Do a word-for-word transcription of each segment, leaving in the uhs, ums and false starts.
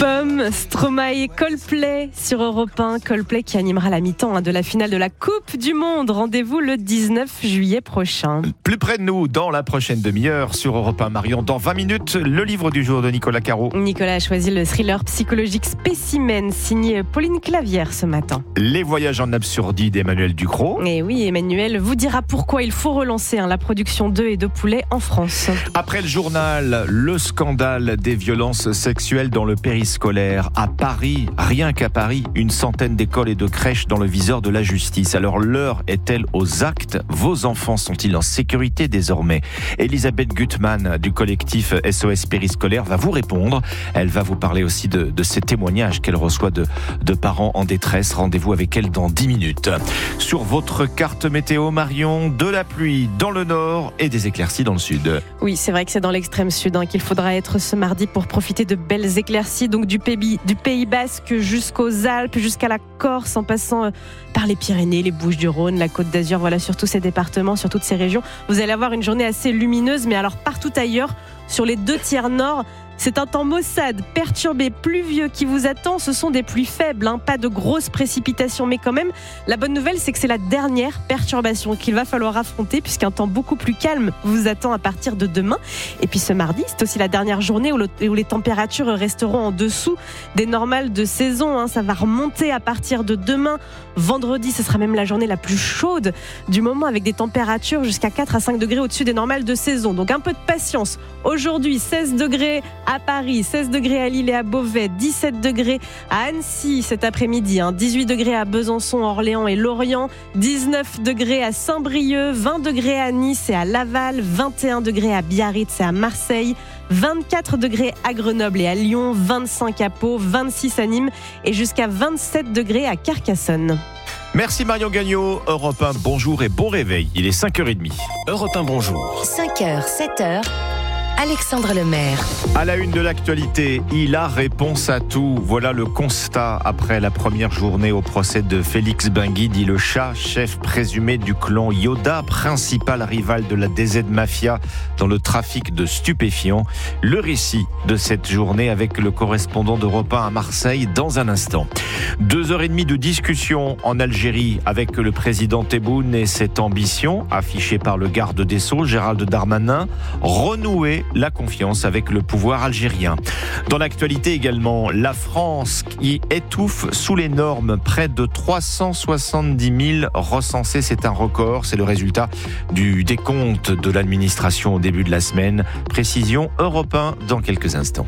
Pomme, Stromae, Coldplay sur Europe un. Coldplay qui animera la mi-temps hein, de la finale de la Coupe du Monde. Rendez-vous le dix-neuf juillet prochain. Plus près de nous, dans la prochaine demi-heure sur Europe un, Marion. Dans vingt minutes, le livre du jour de Nicolas Caro. Nicolas a choisi le thriller psychologique Spécimen, signé Pauline Clavière ce matin. Les voyages en Absurdie d'Emmanuel Ducrot. Et oui, Emmanuel vous dira pourquoi il faut relancer hein, la production d'œufs et de poulets en France. Après le journal, le scandale des violences sexuelles dans le périscolaire. À Paris, rien qu'à Paris, une centaine d'écoles et de crèches dans le viseur de la justice. Alors l'heure est-elle aux actes ? Vos enfants sont-ils en sécurité désormais ? Elisabeth Gutmann du collectif S O S Périscolaire va vous répondre. Elle va vous parler aussi de, de ces témoignages qu'elle reçoit de, de parents en détresse. Rendez-vous avec elle dans dix minutes. Sur votre carte météo, Marion, de la pluie dans le nord et des éclaircies dans le sud. Oui, c'est vrai que c'est dans l'extrême sud hein, qu'il faudra être ce mardi pour profiter de belles éclaircies. Donc du Pays, du Pays Basque jusqu'aux Alpes, jusqu'à la Corse, en passant par les Pyrénées, les Bouches-du-Rhône, la Côte d'Azur, voilà, sur tous ces départements, sur toutes ces régions. Vous allez avoir une journée assez lumineuse, mais alors partout ailleurs, sur les deux tiers nord, c'est un temps maussade, perturbé, pluvieux qui vous attend. Ce sont des pluies faibles, hein, pas de grosses précipitations. Mais quand même, la bonne nouvelle, c'est que c'est la dernière perturbation qu'il va falloir affronter puisqu'un temps beaucoup plus calme vous attend à partir de demain. Et puis ce mardi, c'est aussi la dernière journée où, le, où les températures resteront en dessous des normales de saison. Hein. Ça va remonter à partir de demain. Vendredi, ce sera même la journée la plus chaude du moment avec des températures jusqu'à quatre à cinq degrés au-dessus des normales de saison. Donc un peu de patience. Aujourd'hui, seize degrés à Paris, seize degrés à Lille et à Beauvais, dix-sept degrés à Annecy cet après-midi, hein, dix-huit degrés à Besançon, Orléans et Lorient, dix-neuf degrés à Saint-Brieuc, vingt degrés à Nice et à Laval, vingt et un degrés à Biarritz et à Marseille, vingt-quatre degrés à Grenoble et à Lyon, vingt-cinq à Pau, vingt-six à Nîmes et jusqu'à vingt-sept degrés à Carcassonne. Merci Marion Gagnon. Europe un, bonjour et bon réveil. Il est cinq heures trente. Europe un, bonjour. cinq heures, sept heures. Alexandre Lemaire. À la une de l'actualité, il a réponse à tout. Voilà le constat après la première journée au procès de Félix Benguy, dit le chat, chef présumé du clan Yoda, principal rival de la D Z Mafia dans le trafic de stupéfiants. Le récit de cette journée avec le correspondant d'Europe un à Marseille dans un instant. Deux heures et demie de discussion en Algérie avec le président Tebboune et cette ambition affichée par le garde des Sceaux, Gérald Darmanin, renouer la confiance avec le pouvoir algérien. Dans l'actualité également, la France qui étouffe sous les normes. Près de trois cent soixante-dix mille recensés, c'est un record. C'est le résultat du décompte de l'administration au début de la semaine. Précision Europe un dans quelques instants.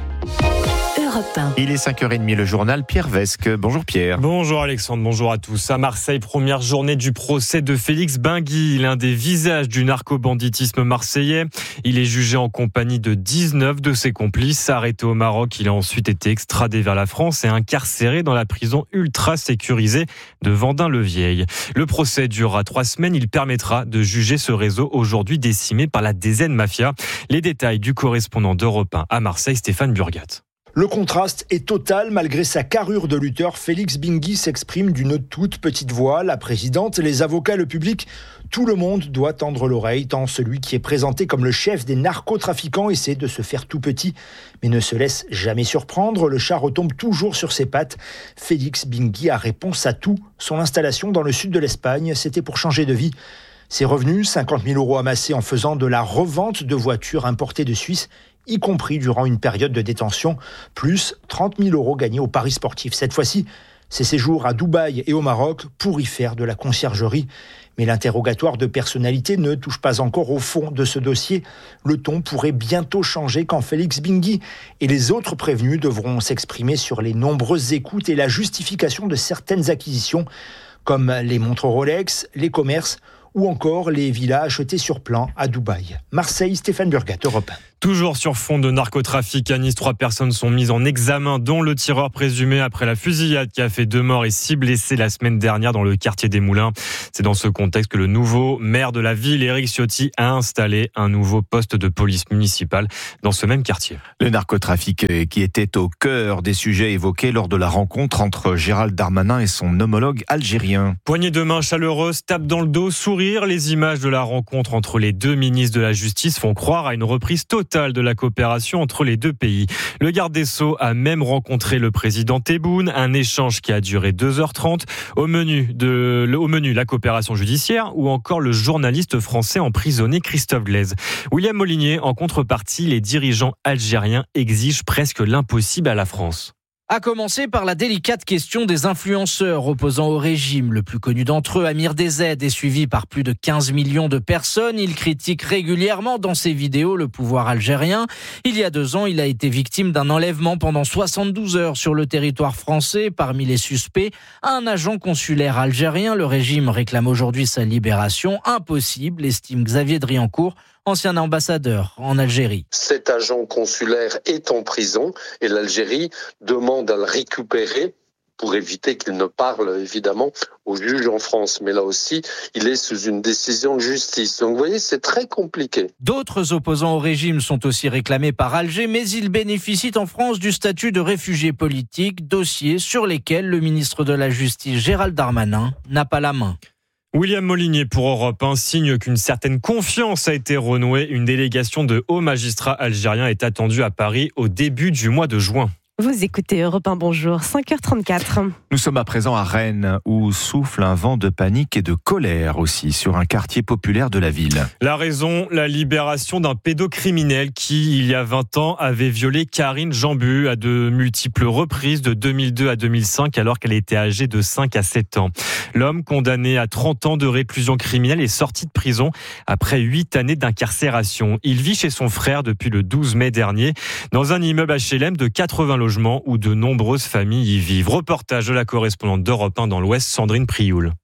Il est cinq heures trente, le journal Pierre Vesque. Bonjour Pierre. Bonjour Alexandre, bonjour à tous. À Marseille, première journée du procès de Félix Benguy, l'un des visages du narco-banditisme marseillais. Il est jugé en compagnie de dix-neuf de ses complices. Arrêté au Maroc, il a ensuite été extradé vers la France et incarcéré dans la prison ultra sécurisée de Vendin-le-Vieil. Le procès durera trois semaines. Il permettra de juger ce réseau aujourd'hui décimé par la D Z Mafia. Les détails du correspondant d'Europe un à Marseille, Stéphane Burgat. Le contraste est total. Malgré sa carrure de lutteur, Félix Benguy s'exprime d'une toute petite voix. La présidente, les avocats, le public, tout le monde doit tendre l'oreille, tant celui qui est présenté comme le chef des narcotrafiquants essaie de se faire tout petit, mais ne se laisse jamais surprendre. Le chat retombe toujours sur ses pattes. Félix Benguy a réponse à tout. Son installation dans le sud de l'Espagne, c'était pour changer de vie. Ses revenus, cinquante mille euros amassés en faisant de la revente de voitures importées de Suisse, y compris durant une période de détention, plus trente mille euros gagnés au paris sportif. Cette fois-ci, ses séjours à Dubaï et au Maroc pour y faire de la conciergerie. Mais l'interrogatoire de personnalité ne touche pas encore au fond de ce dossier. Le ton pourrait bientôt changer quand Félix Benguy et les autres prévenus devront s'exprimer sur les nombreuses écoutes et la justification de certaines acquisitions, comme les montres Rolex, les commerces ou encore les villas achetées sur plan à Dubaï. Marseille, Stéphane Burgat, Europe un. Toujours sur fond de narcotrafic, à Nice, trois personnes sont mises en examen, dont le tireur présumé après la fusillade qui a fait deux morts et six blessés la semaine dernière dans le quartier des Moulins. C'est dans ce contexte que le nouveau maire de la ville, Éric Ciotti, a installé un nouveau poste de police municipale dans ce même quartier. Le narcotrafic qui était au cœur des sujets évoqués lors de la rencontre entre Gérald Darmanin et son homologue algérien. Poignée de main chaleureuse, tape dans le dos, sourire sourire. Les images de la rencontre entre les deux ministres de la Justice font croire à une reprise totale de la coopération entre les deux pays. Le garde des Sceaux a même rencontré le président Tebboune, un échange qui a duré deux heures trente. Au menu, de, au menu la coopération judiciaire ou encore le journaliste français emprisonné Christophe Glaise. William Molinier, en contrepartie, les dirigeants algériens exigent presque l'impossible à la France. À commencer par la délicate question des influenceurs opposant au régime. Le plus connu d'entre eux, Amir D Z, est suivi par plus de quinze millions de personnes. Il critique régulièrement dans ses vidéos le pouvoir algérien. Il y a deux ans, il a été victime d'un enlèvement pendant soixante-douze heures sur le territoire français. Parmi les suspects, un agent consulaire algérien. Le régime réclame aujourd'hui sa libération. Impossible, estime Xavier Driancourt, ancien ambassadeur en Algérie. Cet agent consulaire est en prison et l'Algérie demande à le récupérer pour éviter qu'il ne parle évidemment au juge en France. Mais là aussi, il est sous une décision de justice. Donc vous voyez, c'est très compliqué. D'autres opposants au régime sont aussi réclamés par Alger, mais ils bénéficient en France du statut de réfugiés politiques, dossiers sur lesquels le ministre de la Justice, Gérald Darmanin, n'a pas la main. William Molinier pour Europe un signe qu'une certaine confiance a été renouée. Une délégation de hauts magistrats algériens est attendue à Paris au début du mois de juin. Vous écoutez Europe un, bonjour, cinq heures trente-quatre. Nous sommes à présent à Rennes, où souffle un vent de panique et de colère aussi sur un quartier populaire de la ville. La raison, la libération d'un pédocriminel qui, il y a vingt ans, avait violé Karine Jambu à de multiples reprises de deux mille deux à deux mille cinq, alors qu'elle était âgée de cinq à sept ans. L'homme, condamné à trente ans de réclusion criminelle, est sorti de prison après huit années d'incarcération. Il vit chez son frère depuis le douze mai dernier, dans un immeuble H L M de quatre-vingts logements où de nombreuses familles y vivent. Reportage de la correspondante d'Europe un dans l'Ouest, Sandrine Prioul.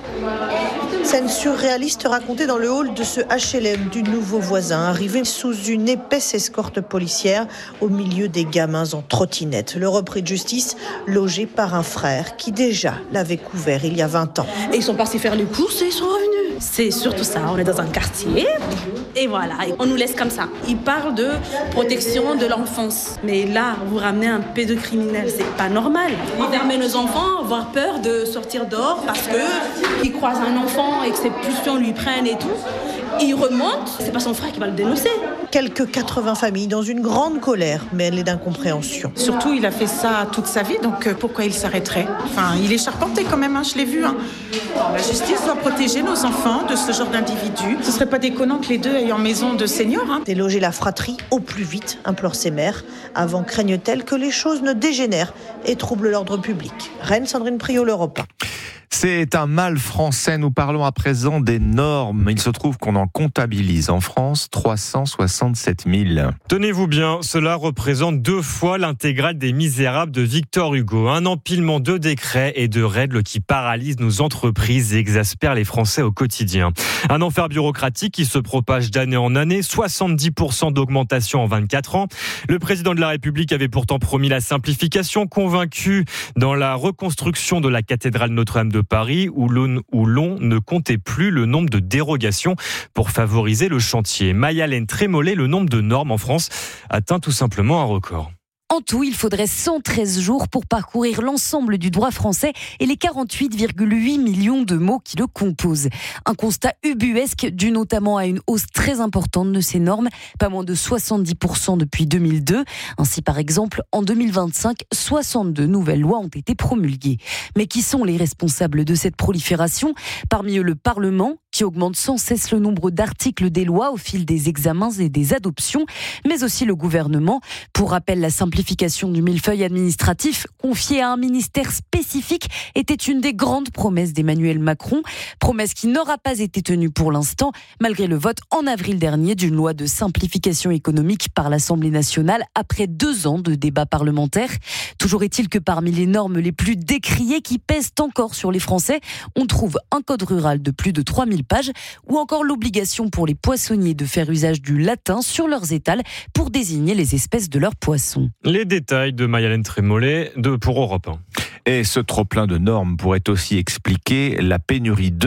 Scène surréaliste racontée dans le hall de ce H L M du nouveau voisin, arrivé sous une épaisse escorte policière au milieu des gamins en trottinette. Le repris de justice logé par un frère qui déjà l'avait couvert il y a vingt ans. Et ils sont partis faire les courses et ils sont revenus. C'est surtout ça, on est dans un quartier et voilà, on nous laisse comme ça. Ils parlent de protection de l'enfance. Mais là, vous ramenez un pédocriminel, c'est pas normal. Ils permettent nos enfants avoir peur de sortir dehors parce qu'ils croisent un enfant et que ses pulsions lui prennent et tout. Il remonte, c'est pas son frère qui va le dénoncer. Quelques quatre-vingts familles dans une grande colère, mêlée d'incompréhension. Surtout, il a fait ça toute sa vie, donc pourquoi il s'arrêterait ? Enfin, il est charpenté quand même, hein, je l'ai vu. Hein. La justice doit protéger nos enfants de ce genre d'individus. Ce serait pas déconnant que les deux aient en maison de seniors. Hein. Déloger la fratrie au plus vite, implore ses mères. Avant craignent-elles que les choses ne dégénèrent et troublent l'ordre public. Rennes, Sandrine Prioul, Europe un. C'est un mal français. Nous parlons à présent des normes. Il se trouve qu'on en comptabilise en France trois cent soixante-sept mille. Tenez-vous bien, cela représente deux fois l'intégrale des Misérables de Victor Hugo. Un empilement de décrets et de règles qui paralysent nos entreprises et exaspèrent les Français au quotidien. Un enfer bureaucratique qui se propage d'année en année, soixante-dix pour cent d'augmentation en vingt-quatre ans. Le président de la République avait pourtant promis la simplification, convaincu dans la reconstruction de la cathédrale Notre-Dame de Paris où l'on, où l'on ne comptait plus le nombre de dérogations pour favoriser le chantier. Mayalène Trémollet, le nombre de normes en France atteint tout simplement un record. En tout, il faudrait cent treize jours pour parcourir l'ensemble du droit français et les quarante-huit virgule huit millions de mots qui le composent. Un constat ubuesque dû notamment à une hausse très importante de ces normes, pas moins de soixante-dix pour cent depuis deux mille deux. Ainsi, par exemple, en deux mille vingt-cinq, soixante-deux nouvelles lois ont été promulguées. Mais qui sont les responsables de cette prolifération ? Parmi eux, le Parlement, qui augmente sans cesse le nombre d'articles des lois au fil des examens et des adoptions, mais aussi le gouvernement. Pour rappel, la simplification du millefeuille administratif confié à un ministère spécifique était une des grandes promesses d'Emmanuel Macron, promesse qui n'aura pas été tenue pour l'instant, malgré le vote en avril dernier d'une loi de simplification économique par l'Assemblée nationale après deux ans de débats parlementaires. Toujours est-il que parmi les normes les plus décriées qui pèsent encore sur les Français, on trouve un code rural de plus de trois mille pages ou encore l'obligation pour les poissonniers de faire usage du latin sur leurs étals pour désigner les espèces de leurs poissons. Les détails de Mayalène Trémollet de pour Europe un. Et ce trop-plein de normes pourrait aussi expliquer la pénurie d'œufs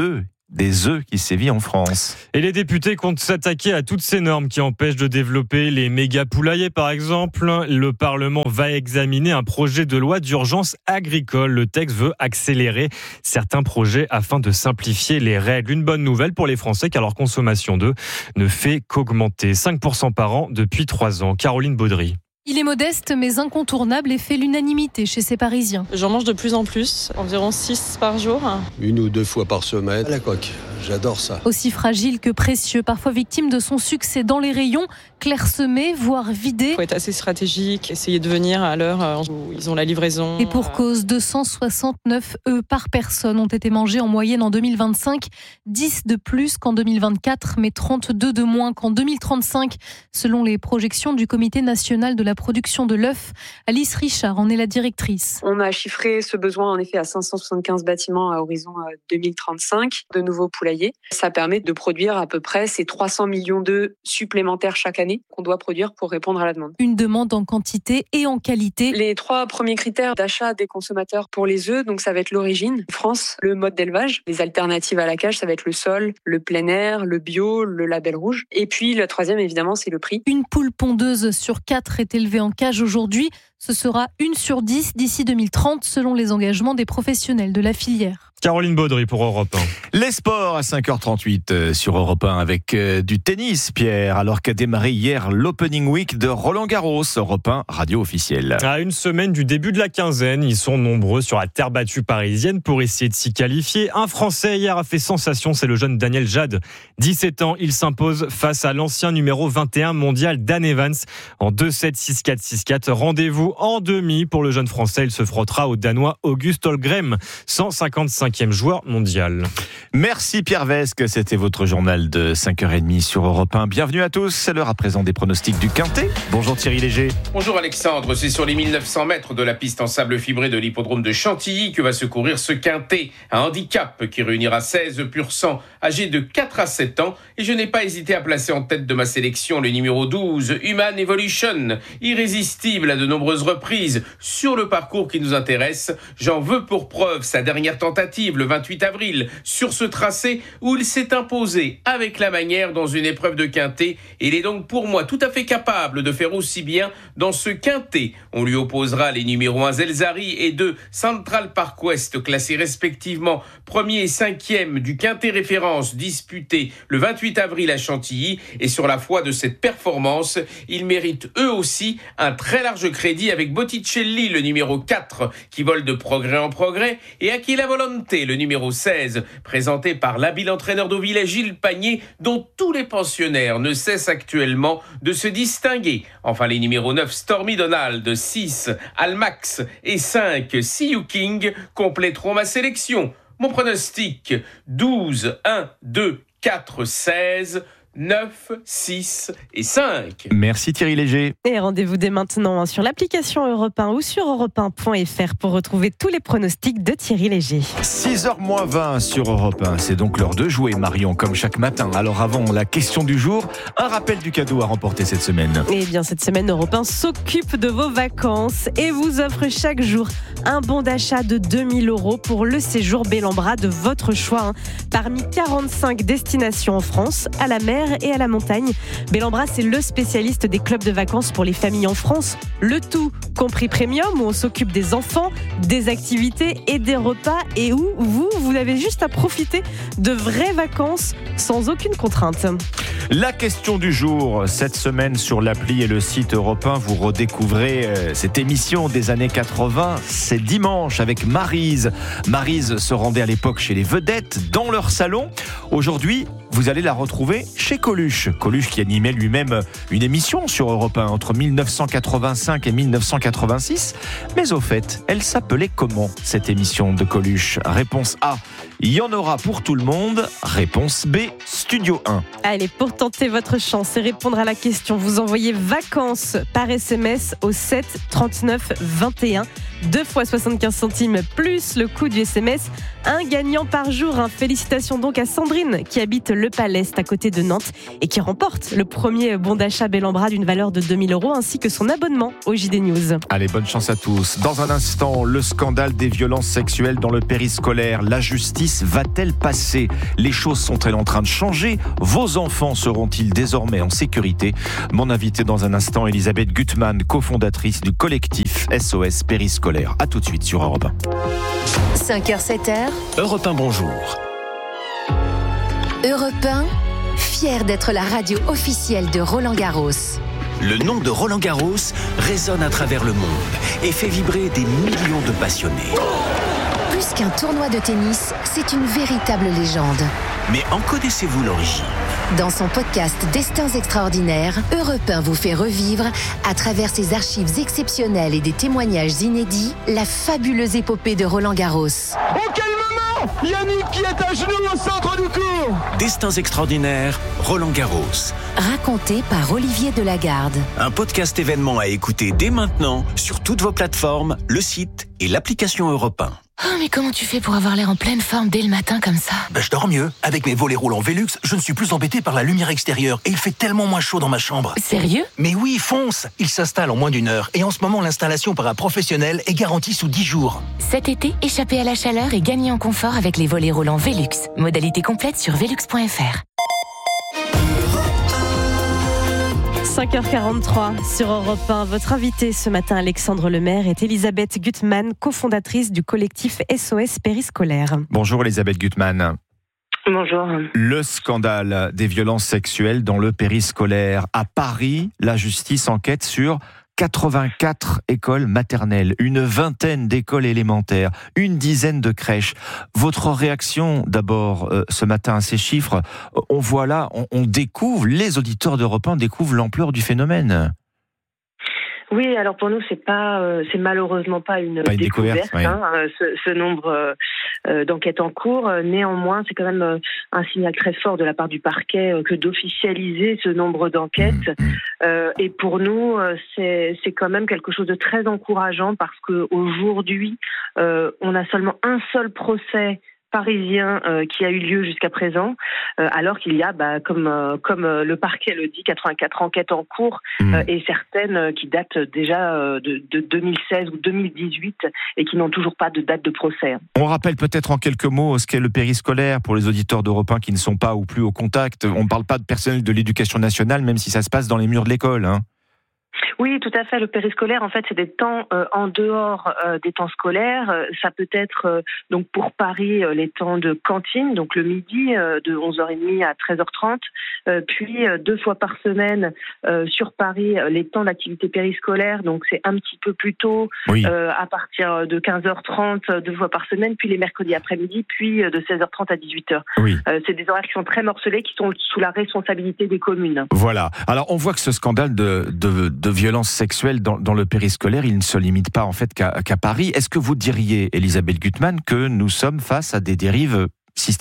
des œufs qui sévit en France. Et les députés comptent s'attaquer à toutes ces normes qui empêchent de développer les méga poulaillers, par exemple. Le Parlement va examiner un projet de loi d'urgence agricole. Le texte veut accélérer certains projets afin de simplifier les règles. Une bonne nouvelle pour les Français car leur consommation d'œufs ne fait qu'augmenter. cinq pour cent par an depuis trois ans. Caroline Baudry. Il est modeste mais incontournable et fait l'unanimité chez ces Parisiens. J'en mange de plus en plus, environ six par jour. Une ou deux fois par semaine. À la coque, j'adore ça. Aussi fragile que précieux, parfois victime de son succès dans les rayons, clairsemés, voire vidés. Il faut être assez stratégique, essayer de venir à l'heure où ils ont la livraison. Et pour cause, deux cent soixante-neuf œufs par personne ont été mangés en moyenne en deux mille vingt-cinq, dix de plus qu'en deux mille vingt-quatre, mais trente-deux de moins qu'en deux mille trente-cinq, selon les projections du Comité national de la production de l'œuf. Alice Richard en est la directrice. On a chiffré ce besoin en effet à cinq cent soixante-quinze bâtiments à horizon deux mille trente-cinq de nouveaux poulaillers. Ça permet de produire à peu près ces trois cents millions d'œufs supplémentaires chaque année qu'on doit produire pour répondre à la demande. Une demande en quantité et en qualité. Les trois premiers critères d'achat des consommateurs pour les œufs, donc ça va être l'origine, France, le mode d'élevage, les alternatives à la cage, ça va être le sol, le plein air, le bio, le label rouge. Et puis le troisième évidemment c'est le prix. Une poule pondeuse sur quatre est élevée en cage aujourd'hui. Ce sera une sur dix d'ici deux mille trente selon les engagements des professionnels de la filière. Caroline Baudry pour Europe un. Les sports à cinq heures trente-huit sur Europe un avec du tennis, Pierre, alors qu'a démarré hier l'Opening Week de Roland-Garros. Europe un, radio officielle. À une semaine du début de la quinzaine, ils sont nombreux sur la terre battue parisienne pour essayer de s'y qualifier. Un Français hier a fait sensation, c'est le jeune Daniel Jade. dix-sept ans, il s'impose face à l'ancien numéro vingt et un mondial Dan Evans en deux sept, six quatre, six quatre. Rendez-vous en demi pour le jeune Français. Il se frottera au Danois Auguste Holmgren, cent cinquante-cinquième joueur mondial. Merci Pierre Vesque, c'était votre journal de cinq heures trente sur Europe un. Bienvenue à tous, c'est l'heure à présent des pronostics du Quintet. Bonjour Thierry Léger. Bonjour Alexandre, c'est sur les mille neuf cents mètres de la piste en sable fibré de l'hippodrome de Chantilly que va se courir ce Quintet. Un handicap qui réunira seize pur sang âgés de quatre à sept ans et je n'ai pas hésité à placer en tête de ma sélection le numéro douze, Human Evolution, irrésistible à de nombreuses reprises sur le parcours qui nous intéresse. J'en veux pour preuve sa dernière tentative le vingt-huit avril sur ce tracé où il s'est imposé avec la manière dans une épreuve de Quintet. Il est donc pour moi tout à fait capable de faire aussi bien dans ce Quintet. On lui opposera les numéros un Zelzari et deux Central Park West classés respectivement premier et cinquième du Quintet référence disputé le vingt-huit avril à Chantilly. Et sur la foi de cette performance, ils méritent eux aussi un très large crédit avec Botticelli le numéro quatre qui vole de progrès en progrès et Aquila Volante le numéro seize présenté par l'habile entraîneur d'Auvillez Gilles Pagné dont tous les pensionnaires ne cessent actuellement de se distinguer. Enfin les numéros neuf Stormy Donald, six Almax et cinq See You King compléteront ma sélection. Mon pronostic douze, un, deux, quatre, seize, neuf, six et cinq. Merci Thierry Léger. Et rendez-vous dès maintenant sur l'application Europe un ou sur europe un point f r pour retrouver tous les pronostics de Thierry Léger. six heures moins vingt sur Europe un, c'est donc l'heure de jouer Marion comme chaque matin. Alors avant la question du jour, un rappel du cadeau à remporter cette semaine. Et bien cette semaine Europe un s'occupe de vos vacances et vous offre chaque jour un bon d'achat de deux mille euros pour le séjour Bellambra de votre choix. Hein. Parmi quarante-cinq destinations en France, à la mer et à la montagne. Bellambra, c'est le spécialiste des clubs de vacances pour les familles en France. Le tout compris premium, où on s'occupe des enfants, des activités et des repas et où vous, vous avez juste à profiter de vraies vacances sans aucune contrainte. La question du jour, cette semaine sur l'appli et le site Europe un, vous redécouvrez euh, cette émission des années quatre-vingts. C'est dimanche avec Maryse. Maryse se rendait à l'époque chez les vedettes dans leur salon. Aujourd'hui, vous allez la retrouver chez Coluche. Coluche qui animait lui-même une émission sur Europe un entre mille neuf cent quatre-vingt-cinq et mille neuf cent quatre-vingt-six. Mais au fait, elle s'appelait comment cette émission de Coluche ? Réponse A, il y en aura pour tout le monde. Réponse B, Studio un. Allez, pour tenter votre chance et répondre à la question, vous envoyez vacances par S M S au sept trente-neuf vingt et un. deux fois soixante-quinze centimes plus le coût du S M S. Un gagnant par jour. Hein. Félicitations donc à Sandrine qui habite le Palest à côté de Nantes et qui remporte le premier bon d'achat Bel en Bras d'une valeur de deux mille euros ainsi que son abonnement au J D News. Allez, bonne chance à tous. Dans un instant, le scandale des violences sexuelles dans le périscolaire. La justice va-t-elle passer ? Les choses sont-elles en train de changer ? Vos enfants seront-ils désormais en sécurité ? Mon invité dans un instant, Elisabeth Gutmann, cofondatrice du collectif S O S Périscolaire. A tout de suite sur Europe un. cinq heures sept heures. Europe un, bonjour. Europe un, fier d'être la radio officielle de Roland Garros. Le nom de Roland Garros résonne à travers le monde et fait vibrer des millions de passionnés. Plus qu'un tournoi de tennis, c'est une véritable légende. Mais en connaissez-vous l'origine ? Dans son podcast Destins extraordinaires, Europe un vous fait revivre, à travers ses archives exceptionnelles et des témoignages inédits, la fabuleuse épopée de Roland Garros. Oh, quel moment ! Yannick qui est à genoux au centre du court. Destins extraordinaires, Roland Garros. Raconté par Olivier Delagarde. Un podcast événement à écouter dès maintenant sur toutes vos plateformes, le site et l'application Europe un. Oh, mais comment tu fais pour avoir l'air en pleine forme dès le matin comme ça ? Ben, je dors mieux. Avec mes volets roulants Velux, je ne suis plus embêté par la lumière extérieure et il fait tellement moins chaud dans ma chambre. Sérieux ? Mais oui, fonce ! Il s'installe en moins d'une heure et en ce moment, l'installation par un professionnel est garantie sous dix jours. Cet été, échappez à la chaleur et gagnez en confort avec les volets roulants Velux. Modalité complète sur velux point f r. cinq heures quarante-trois sur Europe un. Votre invité ce matin, Alexandre Lemaire, est Elisabeth Gutmann, cofondatrice du collectif S O S Périscolaire. Bonjour Elisabeth Gutmann. Bonjour. Le scandale des violences sexuelles dans le périscolaire. À Paris, la justice enquête sur quatre-vingt-quatre écoles maternelles, une vingtaine d'écoles élémentaires, une dizaine de crèches. Votre réaction d'abord euh, ce matin à ces chiffres, on voit là, on, on découvre, les auditeurs d'Europe un découvrent l'ampleur du phénomène. Oui, alors pour nous, c'est pas, euh, c'est malheureusement pas une, pas une découverte, découverte, oui. hein, ce, ce nombre euh, d'enquêtes en cours. Néanmoins, c'est quand même euh, un signal très fort de la part du parquet euh, que d'officialiser ce nombre d'enquêtes. Mmh. Euh, et pour nous, euh, c'est, c'est quand même quelque chose de très encourageant parce que aujourd'hui, euh, on a seulement un seul procès parisien euh, qui a eu lieu jusqu'à présent, euh, alors qu'il y a, bah, comme euh, comme euh, le parquet le dit, quatre-vingt-quatre enquêtes en cours mmh. euh, et certaines euh, qui datent déjà euh, de, de deux mille seize ou deux mille dix-huit et qui n'ont toujours pas de date de procès. On rappelle peut-être en quelques mots ce qu'est le périscolaire pour les auditeurs d'Europe un qui ne sont pas ou plus au contact. On ne parle pas de personnel de l'éducation nationale, même si ça se passe dans les murs de l'école, hein. Oui, tout à fait. Le périscolaire, en fait, c'est des temps euh, en dehors euh, des temps scolaires. Euh, ça peut être, euh, donc pour Paris, euh, les temps de cantine, donc le midi, euh, de onze heures trente à treize heures trente. Euh, puis, euh, deux fois par semaine, euh, sur Paris, euh, les temps d'activité périscolaire. Donc, c'est un petit peu plus tôt, oui. euh, à partir de quinze heures trente, deux fois par semaine. Puis les mercredis après-midi, puis euh, de seize heures trente à dix-huit heures. Oui. Euh, c'est des horaires qui sont très morcelés, qui sont sous la responsabilité des communes. Voilà. Alors, on voit que ce scandale de, de, de violences sexuelles dans, dans le périscolaire, il ne se limite pas en fait qu'à, qu'à Paris. Est-ce que vous diriez, Elisabeth Gutmann, que nous sommes face à des dérives systémiques ?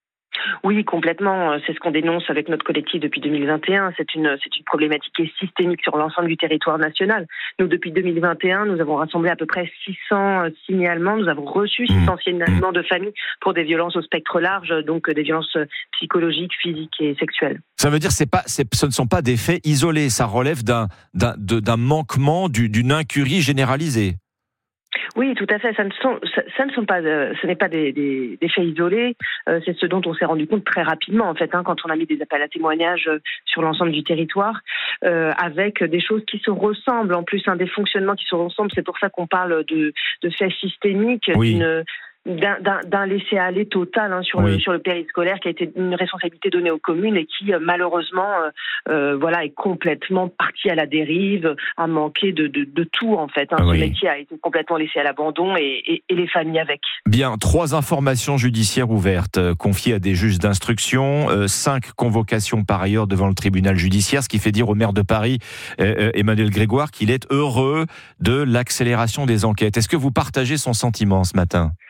Oui, complètement. C'est ce qu'on dénonce avec notre collectif depuis deux mille vingt et un. C'est une, c'est une problématique qui est systémique sur l'ensemble du territoire national. Nous, depuis deux mille vingt et un, nous avons rassemblé à peu près six cents signalements. Nous avons reçu six cents signalements de familles pour des violences au spectre large, donc des violences psychologiques, physiques et sexuelles. Ça veut dire que c'est pas, c'est, ce ne sont pas des faits isolés. Ça relève d'un, d'un, de, d'un manquement, du, d'une incurie généralisée. Oui, tout à fait. Ça ne sont, ça, ça ne sont pas, euh, ce n'est pas des, des, des faits isolés. Euh, c'est ce dont on s'est rendu compte très rapidement, en fait, hein, quand on a mis des appels à témoignages euh, sur l'ensemble du territoire, euh, avec des choses qui se ressemblent, en plus, hein, des fonctionnements qui se ressemblent. C'est pour ça qu'on parle de, de faits systémiques, oui. d'une D'un, d'un, d'un laisser-aller total hein, sur, oui. le, sur le périscolaire qui a été une responsabilité donnée aux communes et qui, euh, malheureusement, euh, euh, voilà, est complètement parti à la dérive, a manqué de, de, de tout, en fait. Hein. Oui. Ce métier a été complètement laissé à l'abandon et, et, et les familles avec. Bien, trois informations judiciaires ouvertes, euh, confiées à des juges d'instruction, euh, cinq convocations par ailleurs devant le tribunal judiciaire, ce qui fait dire au maire de Paris, euh, Emmanuel Grégoire, qu'il est heureux de l'accélération des enquêtes. Est-ce que vous partagez son sentiment ce matin ?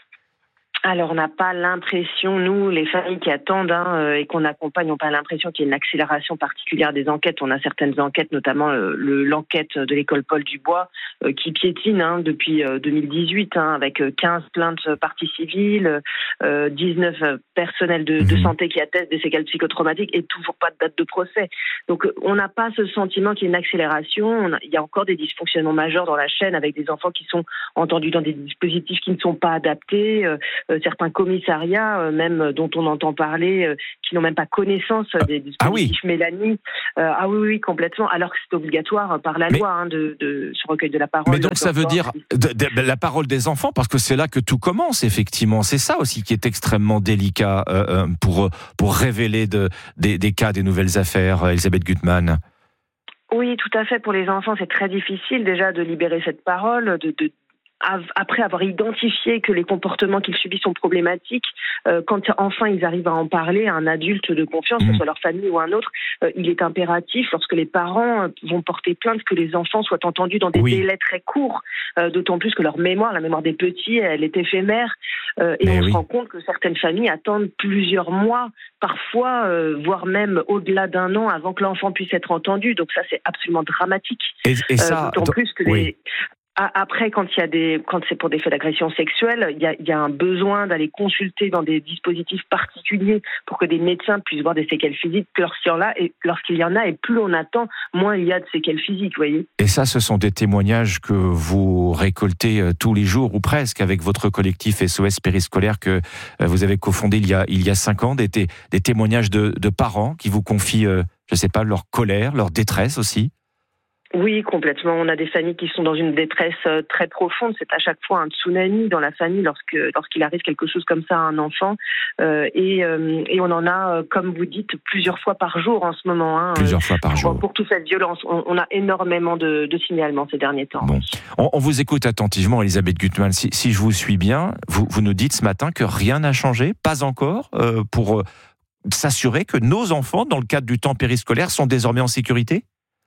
Alors, on n'a pas l'impression, nous, les familles qui attendent hein, euh, et qu'on accompagne, n'ont pas l'impression qu'il y ait une accélération particulière des enquêtes. On a certaines enquêtes, notamment euh, le, l'enquête de l'école Paul Dubois, euh, qui piétine hein, depuis euh, deux mille dix-huit, hein, avec quinze plaintes parties civiles, euh, dix-neuf personnels de, de santé qui attestent des séquelles psychotraumatiques et toujours pas de date de procès. Donc, on n'a pas ce sentiment qu'il y ait une accélération. On a, il y a encore des dysfonctionnements majeurs dans la chaîne avec des enfants qui sont entendus dans des dispositifs qui ne sont pas adaptés. Euh, certains commissariats, euh, même dont on entend parler, euh, qui n'ont même pas connaissance euh, des dispositifs ah oui. Mélanie. Euh, ah oui, oui, complètement. Alors que c'est obligatoire par la mais, loi hein, de, de ce recueil de la parole. Mais donc ça veut dire de, de, de, la parole des enfants, parce que c'est là que tout commence, effectivement. C'est ça aussi qui est extrêmement délicat euh, pour, pour révéler de, des, des cas, des nouvelles affaires, Elisabeth Gutmann. Oui, tout à fait. Pour les enfants, c'est très difficile déjà de libérer cette parole, de, de après avoir identifié que les comportements qu'ils subissent sont problématiques, euh, quand enfin ils arrivent à en parler à un adulte de confiance, que ce soit leur famille ou un autre, euh, il est impératif, lorsque les parents vont porter plainte, que les enfants soient entendus dans des oui. délais très courts, euh, d'autant plus que leur mémoire, la mémoire des petits, elle est éphémère, euh, et Mais on oui. se rend compte que certaines familles attendent plusieurs mois, parfois, euh, voire même au-delà d'un an avant que l'enfant puisse être entendu, donc ça c'est absolument dramatique. Et, et ça, euh, d'autant plus que oui. les... Après, quand il y a des, quand c'est pour des faits d'agression sexuelle, il y a, il y a un besoin d'aller consulter dans des dispositifs particuliers pour que des médecins puissent voir des séquelles physiques lorsqu'il y en a, et lorsqu'il y en a, et plus on attend, moins il y a de séquelles physiques, vous voyez. Et ça, ce sont des témoignages que vous récoltez tous les jours ou presque avec votre collectif S O S périscolaire que vous avez cofondé il y a, il y a cinq ans, des, des témoignages de, de parents qui vous confient, je ne sais pas, leur colère, leur détresse aussi. Oui, complètement. On a des familles qui sont dans une détresse très profonde. C'est à chaque fois un tsunami dans la famille lorsque lorsqu'il arrive quelque chose comme ça à un enfant. Euh, et, euh, et on en a, comme vous dites, plusieurs fois par jour en ce moment. Hein, plusieurs fois par pour, jour. Pour toute cette violence, on, on a énormément de, de signalements ces derniers temps. Bon. On, on vous écoute attentivement, Elisabeth Gutmann. Si, si je vous suis bien, vous, vous nous dites ce matin que rien n'a changé, pas encore, euh, pour euh, s'assurer que nos enfants, dans le cadre du temps périscolaire, sont désormais en sécurité ?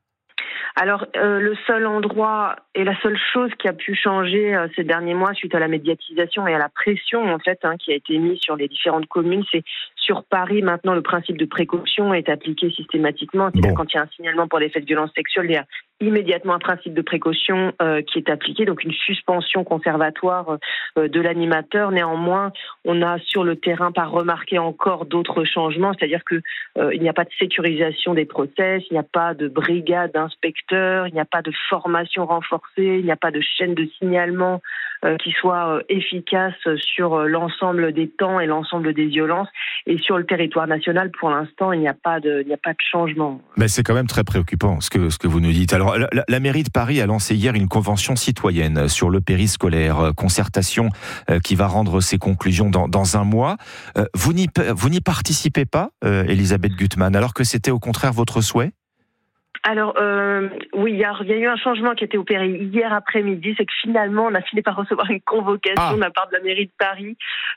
Alors, euh, le seul endroit et la seule chose qui a pu changer euh, ces derniers mois suite à la médiatisation et à la pression en fait hein, qui a été mise sur les différentes communes, c'est sur Paris maintenant le principe de précaution est appliqué systématiquement. C'est-à-dire bon. Quand il y a un signalement pour des faits de violence sexuelle, il y a immédiatement un principe de précaution euh, qui est appliqué, donc une suspension conservatoire euh, de l'animateur. Néanmoins, on a sur le terrain pas remarqué encore d'autres changements, c'est-à-dire que euh, il n'y a pas de sécurisation des procès, il n'y a pas de brigade d'inspecteurs, il n'y a pas de formation renforcée, il n'y a pas de chaîne de signalement euh, qui soit euh, efficace sur euh, l'ensemble des temps et l'ensemble des violences. Et sur le territoire national, pour l'instant, il n'y a pas de, il n'y a pas de changement. Mais c'est quand même très préoccupant ce que ce que vous nous dites. Alors, la, la mairie de Paris a lancé hier une convention citoyenne sur le périscolaire, concertation euh, qui va rendre ses conclusions dans, dans un mois. Euh, vous n'y vous n'y participez pas, euh, Elisabeth Gutmann, alors que c'était au contraire votre souhait? Alors, euh, oui, il y, y a eu un changement qui a été opéré hier après-midi, c'est que finalement, on a fini par recevoir une convocation ah. de la part de la mairie de Paris.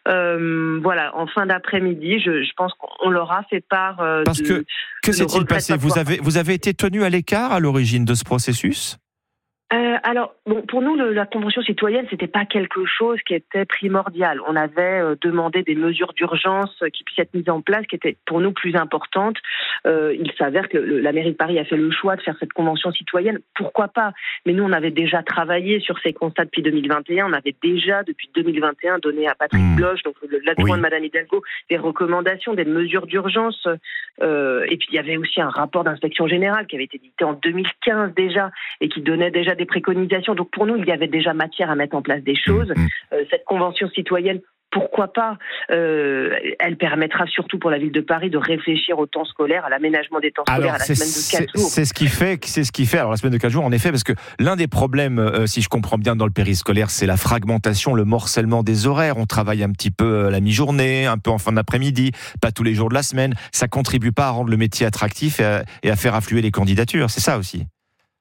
Euh, voilà, en fin d'après-midi, je, je pense qu'on leur a fait part euh, Parce de... que, que s'est-il passé ? Vous avez, vous avez été tenu à l'écart à l'origine de ce processus ? Euh, alors, bon, pour nous, le, la convention citoyenne, c'était pas quelque chose qui était primordial. On avait euh, demandé des mesures d'urgence euh, qui puissent être mises en place, qui étaient pour nous plus importantes. Euh, il s'avère que le, la mairie de Paris a fait le choix de faire cette convention citoyenne. Pourquoi pas ? Mais nous, on avait déjà travaillé sur ces constats depuis deux mille vingt et un. On avait déjà, depuis deux mille vingt et un, donné à Patrick mmh. Bloch, donc l'adjoint oui. de Madame Hidalgo, des recommandations, des mesures d'urgence. Euh, et puis, il y avait aussi un rapport d'inspection générale qui avait été édité en deux mille quinze déjà et qui donnait déjà des préconisations. Donc pour nous, il y avait déjà matière à mettre en place des choses. Euh, cette convention citoyenne, pourquoi pas euh, elle permettra surtout pour la ville de Paris de réfléchir au temps scolaire, à l'aménagement des temps scolaires, alors, à la semaine de quatre jours. C'est ce qui fait, c'est ce qui fait. Alors la semaine de quatre jours, en effet, parce que l'un des problèmes, euh, si je comprends bien, dans le périscolaire, c'est la fragmentation, le morcellement des horaires. On travaille un petit peu la mi-journée, un peu en fin d'après-midi, pas tous les jours de la semaine. Ça contribue pas à rendre le métier attractif et à, et à faire affluer les candidatures. C'est ça aussi.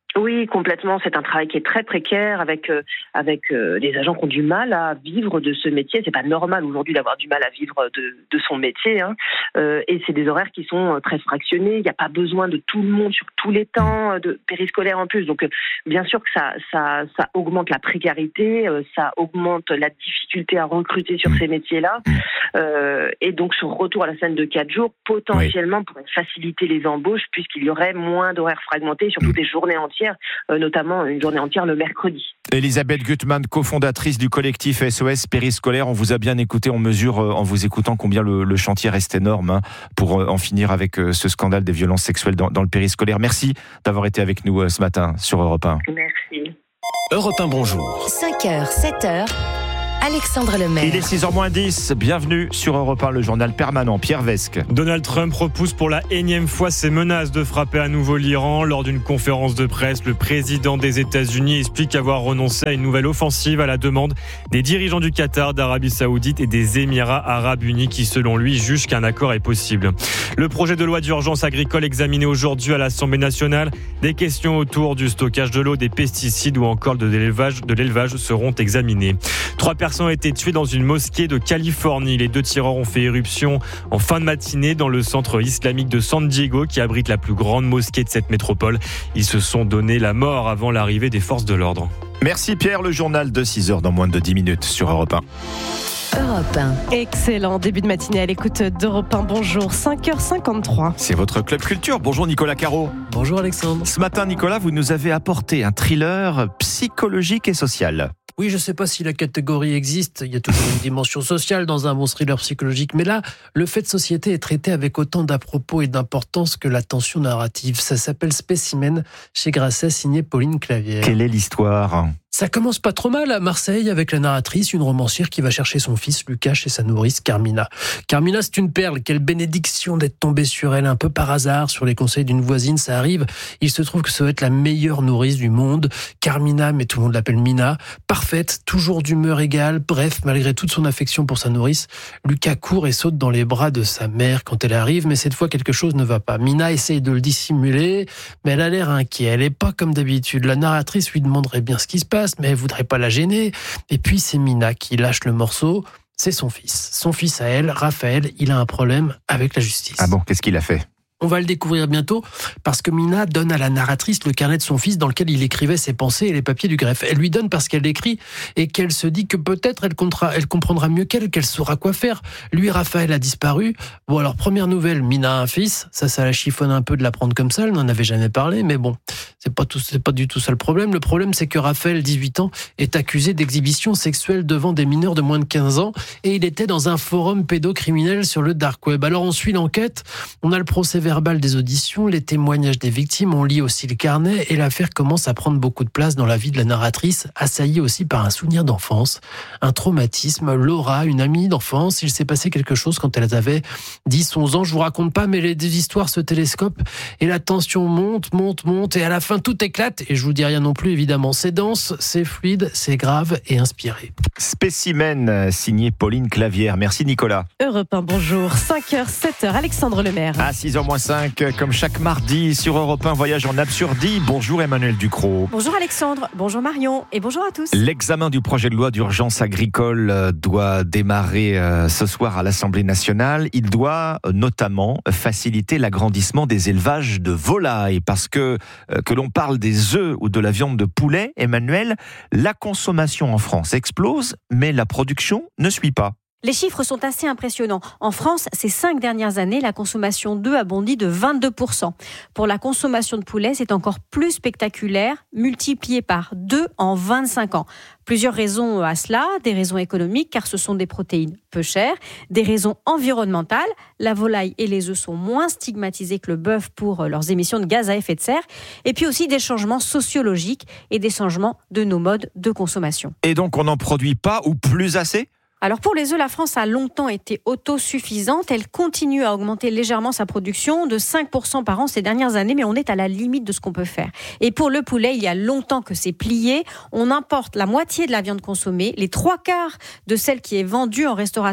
Oui, complètement. C'est un travail qui est très précaire avec euh, avec euh, des agents qui ont du mal à vivre de ce métier. C'est pas normal aujourd'hui d'avoir du mal à vivre de, de son métier. Hein. Euh, et c'est des horaires qui sont très fractionnés. Il n'y a pas besoin de tout le monde sur tous les temps de périscolaire en plus. Donc, euh, bien sûr que ça ça ça augmente la précarité, euh, ça augmente la difficulté à recruter sur ces métiers-là. Euh, et donc, ce retour à la semaine de quatre jours potentiellement oui. pourrait faciliter les embauches puisqu'il y aurait moins d'horaires fragmentés, surtout des journées entières. Notamment une journée entière le mercredi. Elisabeth Gutmann, cofondatrice du collectif S O S Périscolaire. On vous a bien écouté, on mesure en vous écoutant combien le, le chantier reste énorme hein, pour en finir avec ce scandale des violences sexuelles dans, dans le périscolaire. Merci d'avoir été avec nous ce matin sur Europe un. Merci. Europe un, bonjour. cinq heures, sept heures. Alexandre Lemaire. Il est six heures moins dix. Bienvenue sur Europe un, le journal permanent. Pierre Vesque. Donald Trump repousse pour la énième fois ses menaces de frapper à nouveau l'Iran. Lors d'une conférence de presse, le président des États-Unis explique avoir renoncé à une nouvelle offensive à la demande des dirigeants du Qatar, d'Arabie Saoudite et des Émirats Arabes Unis qui, selon lui, jugent qu'un accord est possible. Le projet de loi d'urgence agricole examiné aujourd'hui à l'Assemblée nationale. Des questions autour du stockage de l'eau, des pesticides ou encore de l'élevage, de l'élevage seront examinées. Trois personnes ont été tués dans une mosquée de Californie. Les deux tireurs ont fait éruption en fin de matinée dans le centre islamique de San Diego qui abrite la plus grande mosquée de cette métropole. Ils se sont donné la mort avant l'arrivée des forces de l'ordre. Merci Pierre, le journal de six heures dans moins de dix minutes sur Europe un. Europe un. Excellent début de matinée à l'écoute d'Europe un. Bonjour, cinq heures cinquante-trois. C'est votre Club Culture. Bonjour Nicolas Caro. Bonjour Alexandre. Ce matin Nicolas, vous nous avez apporté un thriller psychologique et social. Oui, je ne sais pas si la catégorie existe, il y a toujours une dimension sociale dans un bon thriller psychologique, mais là, le fait de société est traité avec autant d'à-propos et d'importance que la tension narrative. Ça s'appelle Spécimen, chez Grasset, signé Pauline Clavière. Quelle est l'histoire ? Ça commence pas trop mal à Marseille avec la narratrice, une romancière qui va chercher son fils Lucas chez sa nourrice Carmina. Carmina, c'est une perle. Quelle bénédiction d'être tombée sur elle un peu par hasard, sur les conseils d'une voisine, ça arrive. Il se trouve que ça va être la meilleure nourrice du monde. Carmina, mais tout le monde l'appelle Mina. Parfaite, toujours d'humeur égale. Bref, malgré toute son affection pour sa nourrice, Lucas court et saute dans les bras de sa mère quand elle arrive, mais cette fois quelque chose ne va pas. Mina essaye de le dissimuler, mais elle a l'air inquiète. Elle est pas comme d'habitude. La narratrice lui demanderait bien ce qui se passe, mais elle voudrait pas la gêner. Et puis c'est Mina qui lâche le morceau. C'est son fils. Son fils à elle, Raphaël, il a un problème avec la justice. Ah bon, qu'est-ce qu'il a fait ? On va le découvrir bientôt parce que Mina donne à la narratrice le carnet de son fils dans lequel il écrivait ses pensées et les papiers du greffe. Elle lui donne parce qu'elle l'écrit et qu'elle se dit que peut-être elle, comptera, elle comprendra mieux qu'elle, qu'elle saura quoi faire. Lui, Raphaël, a disparu. Bon, alors, première nouvelle, Mina a un fils. Ça, ça la chiffonne un peu de l'apprendre comme ça. Elle n'en avait jamais parlé, mais bon, c'est pas tout, c'est pas du tout ça le problème. Le problème, c'est que Raphaël, dix-huit ans, est accusé d'exhibition sexuelle devant des mineurs de moins de quinze ans et il était dans un forum pédocriminel sur le dark web. Alors, on suit l'enquête. On a le procès verbal des auditions, les témoignages des victimes, on lit aussi le carnet et l'affaire commence à prendre beaucoup de place dans la vie de la narratrice, assaillie aussi par un souvenir d'enfance, un traumatisme. Laura, une amie d'enfance, il s'est passé quelque chose quand elle avait dix onze ans, je vous raconte pas, mais les histoires se télescopent et la tension monte, monte, monte et à la fin tout éclate et je vous dis rien non plus évidemment, c'est dense, c'est fluide, c'est grave et inspiré. Spécimen, signé Pauline Clavière. Merci Nicolas. Europe un, bonjour, cinq heures, sept heures, Alexandre Lemaire. À six heures moins cinq, comme chaque mardi sur Europe un, voyage en absurdie. Bonjour Emmanuel Ducrot. Bonjour Alexandre, bonjour Marion et bonjour à tous. L'examen du projet de loi d'urgence agricole doit démarrer ce soir à l'Assemblée nationale. Il doit notamment faciliter l'agrandissement des élevages de volailles parce que que l'on parle des œufs ou de la viande de poulet, Emmanuel, la consommation en France explose, mais la production ne suit pas. Les chiffres sont assez impressionnants. En France, ces cinq dernières années, la consommation d'œufs a bondi de vingt-deux pour cent. Pour la consommation de poulet, c'est encore plus spectaculaire, multiplié par deux en vingt-cinq ans. Plusieurs raisons à cela, des raisons économiques, car ce sont des protéines peu chères, des raisons environnementales, la volaille et les œufs sont moins stigmatisés que le bœuf pour leurs émissions de gaz à effet de serre, et puis aussi des changements sociologiques et des changements de nos modes de consommation. Et donc on n'en produit pas ou plus assez ? Alors pour les œufs, la France a longtemps été autosuffisante. Elle continue à augmenter légèrement sa production de cinq pour cent par an ces dernières années, mais on est à la limite de ce qu'on peut faire. Et pour le poulet, il y a longtemps que c'est plié. On importe la moitié de la viande consommée, les trois quarts de celle qui est vendue en restauration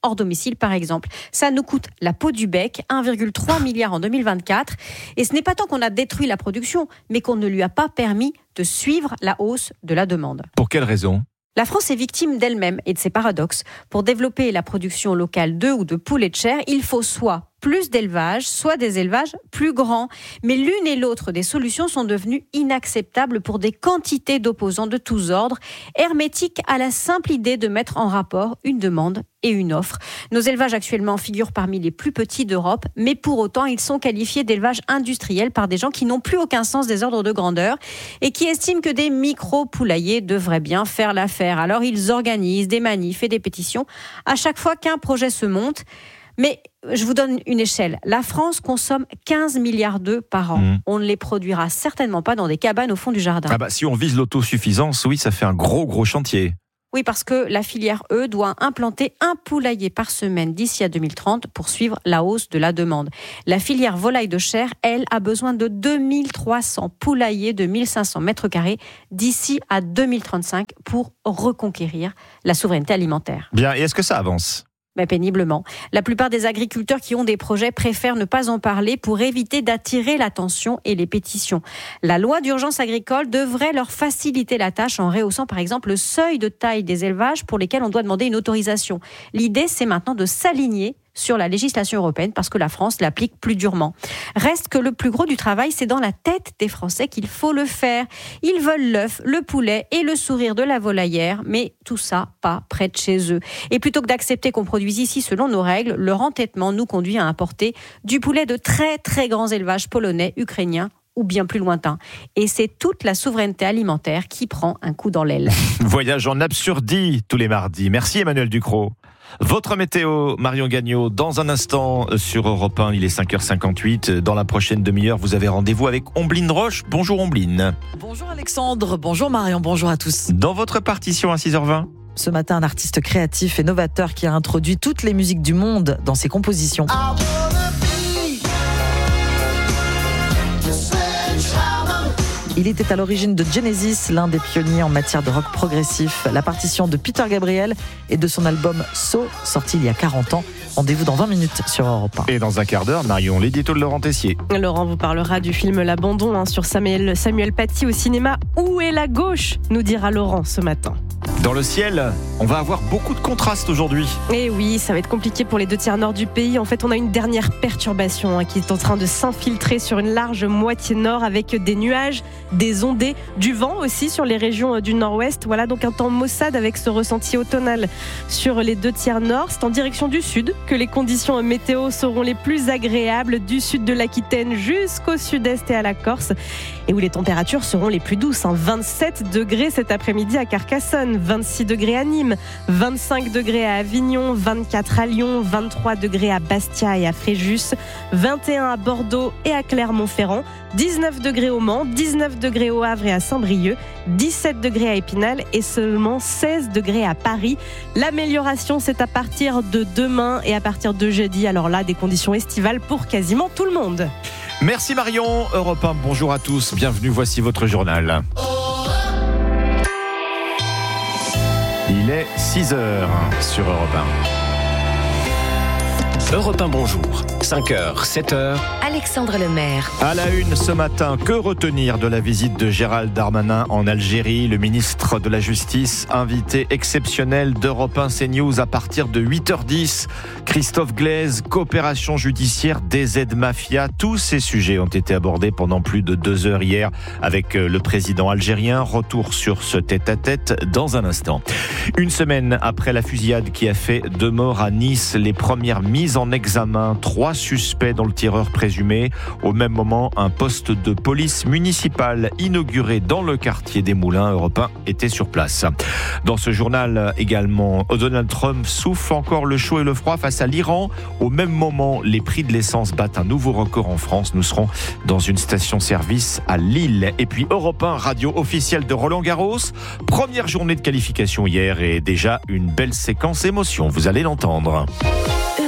hors domicile par exemple. Ça nous coûte la peau du bec, un virgule trois milliard en deux mille vingt-quatre. Et ce n'est pas tant qu'on a détruit la production, mais qu'on ne lui a pas permis de suivre la hausse de la demande. Pour quelle raison ? La France est victime d'elle-même et de ses paradoxes. Pour développer la production locale d'œufs ou de poulets de chair, il faut soit plus d'élevage, soit des élevages plus grands. Mais l'une et l'autre des solutions sont devenues inacceptables pour des quantités d'opposants de tous ordres, hermétiques à la simple idée de mettre en rapport une demande et une offre. Nos élevages actuellement figurent parmi les plus petits d'Europe, mais pour autant, ils sont qualifiés d'élevage industriel par des gens qui n'ont plus aucun sens des ordres de grandeur et qui estiment que des micro-poulaillers devraient bien faire l'affaire. Alors ils organisent des manifs et des pétitions à chaque fois qu'un projet se monte. Mais je vous donne une échelle. La France consomme quinze milliards d'œufs par an. Mmh. On ne les produira certainement pas dans des cabanes au fond du jardin. Ah bah, si on vise l'autosuffisance, oui, ça fait un gros, gros chantier. Oui, parce que la filière œufs doit implanter un poulailler par semaine d'ici à deux mille trente pour suivre la hausse de la demande. La filière volaille de chair, elle, a besoin de deux mille trois cents poulaillers de mille cinq cents mètres carrés d'ici à deux mille trente-cinq pour reconquérir la souveraineté alimentaire. Bien, et est-ce que ça avance ? Mais péniblement. La plupart des agriculteurs qui ont des projets préfèrent ne pas en parler pour éviter d'attirer l'attention et les pétitions. La loi d'urgence agricole devrait leur faciliter la tâche en rehaussant par exemple le seuil de taille des élevages pour lesquels on doit demander une autorisation. L'idée, c'est maintenant de s'aligner sur la législation européenne parce que la France l'applique plus durement. Reste que le plus gros du travail, c'est dans la tête des Français qu'il faut le faire. Ils veulent l'œuf, le poulet et le sourire de la volaillère, mais tout ça pas près de chez eux. Et plutôt que d'accepter qu'on produise ici selon nos règles, leur entêtement nous conduit à importer du poulet de très très grands élevages polonais, ukrainiens ou bien plus lointains. Et c'est toute la souveraineté alimentaire qui prend un coup dans l'aile. Voyage en absurdie tous les mardis. Merci Emmanuel Ducrot. Votre météo, Marion Gagnon, dans un instant sur Europe un, il est cinq heures cinquante-huit. Dans la prochaine demi-heure, vous avez rendez-vous avec Ombline Roche. Bonjour Ombline. Bonjour Alexandre, bonjour Marion, bonjour à tous. Dans votre partition à six heures vingt. Ce matin, un artiste créatif et novateur qui a introduit toutes les musiques du monde dans ses compositions. Il était à l'origine de Genesis, l'un des pionniers en matière de rock progressif. La partition de Peter Gabriel et de son album So, sorti il y a quarante ans. Rendez-vous dans vingt minutes sur Europe un. Et dans un quart d'heure, Marion, l'édito de Laurent Tessier. Laurent vous parlera du film L'Abandon hein, sur Samuel, Samuel Paty au cinéma. Où est la gauche, nous dira Laurent ce matin. Dans le ciel, on va avoir beaucoup de contrastes aujourd'hui. Et oui, ça va être compliqué pour les deux tiers nord du pays. En fait, on a une dernière perturbation hein, qui est en train de s'infiltrer sur une large moitié nord avec des nuages, des ondées, du vent aussi sur les régions du nord-ouest. Voilà donc un temps maussade avec ce ressenti automnal sur les deux tiers nord. C'est en direction du sud que les conditions météo seront les plus agréables, du sud de l'Aquitaine jusqu'au sud-est et à la Corse, et où les températures seront les plus douces. Hein. vingt-sept degrés cet après-midi à Carcassonne, vingt-six degrés à Nîmes, vingt-cinq degrés à Avignon, vingt-quatre à Lyon, vingt-trois degrés à Bastia et à Fréjus, vingt et un à Bordeaux et à Clermont-Ferrand, dix-neuf degrés au Mans, dix-neuf degrés au Havre et à Saint-Brieuc, dix-sept degrés à Épinal et seulement seize degrés à Paris. L'amélioration, c'est à partir de demain et à partir de jeudi. Alors là, des conditions estivales pour quasiment tout le monde. Merci Marion. Europe un, bonjour à tous. Bienvenue, voici votre journal. Il est six heures sur Europe un. Europe un, bonjour. cinq heures, sept heures. Alexandre Lemaire. À la une ce matin, que retenir de la visite de Gérald Darmanin en Algérie? Le ministre de la Justice, invité exceptionnel d'Europe un CNews à partir de huit heures dix. Christophe Glaise, coopération judiciaire des aides mafia. Tous ces sujets ont été abordés pendant plus de deux heures hier avec le président algérien. Retour sur ce tête-à-tête dans un instant. Une semaine après la fusillade qui a fait deux morts à Nice, les premières mises en examen, trois suspects dans le tireur présumé. Au même moment, un poste de police municipale inauguré dans le quartier des Moulins. Europe un était sur place. Dans ce journal également, Donald Trump souffle encore le chaud et le froid face à l'Iran. Au même moment, les prix de l'essence battent un nouveau record en France. Nous serons dans une station-service à Lille. Et puis Europe un, radio officielle de Roland-Garros. Première journée de qualification hier et déjà une belle séquence émotion. Vous allez l'entendre.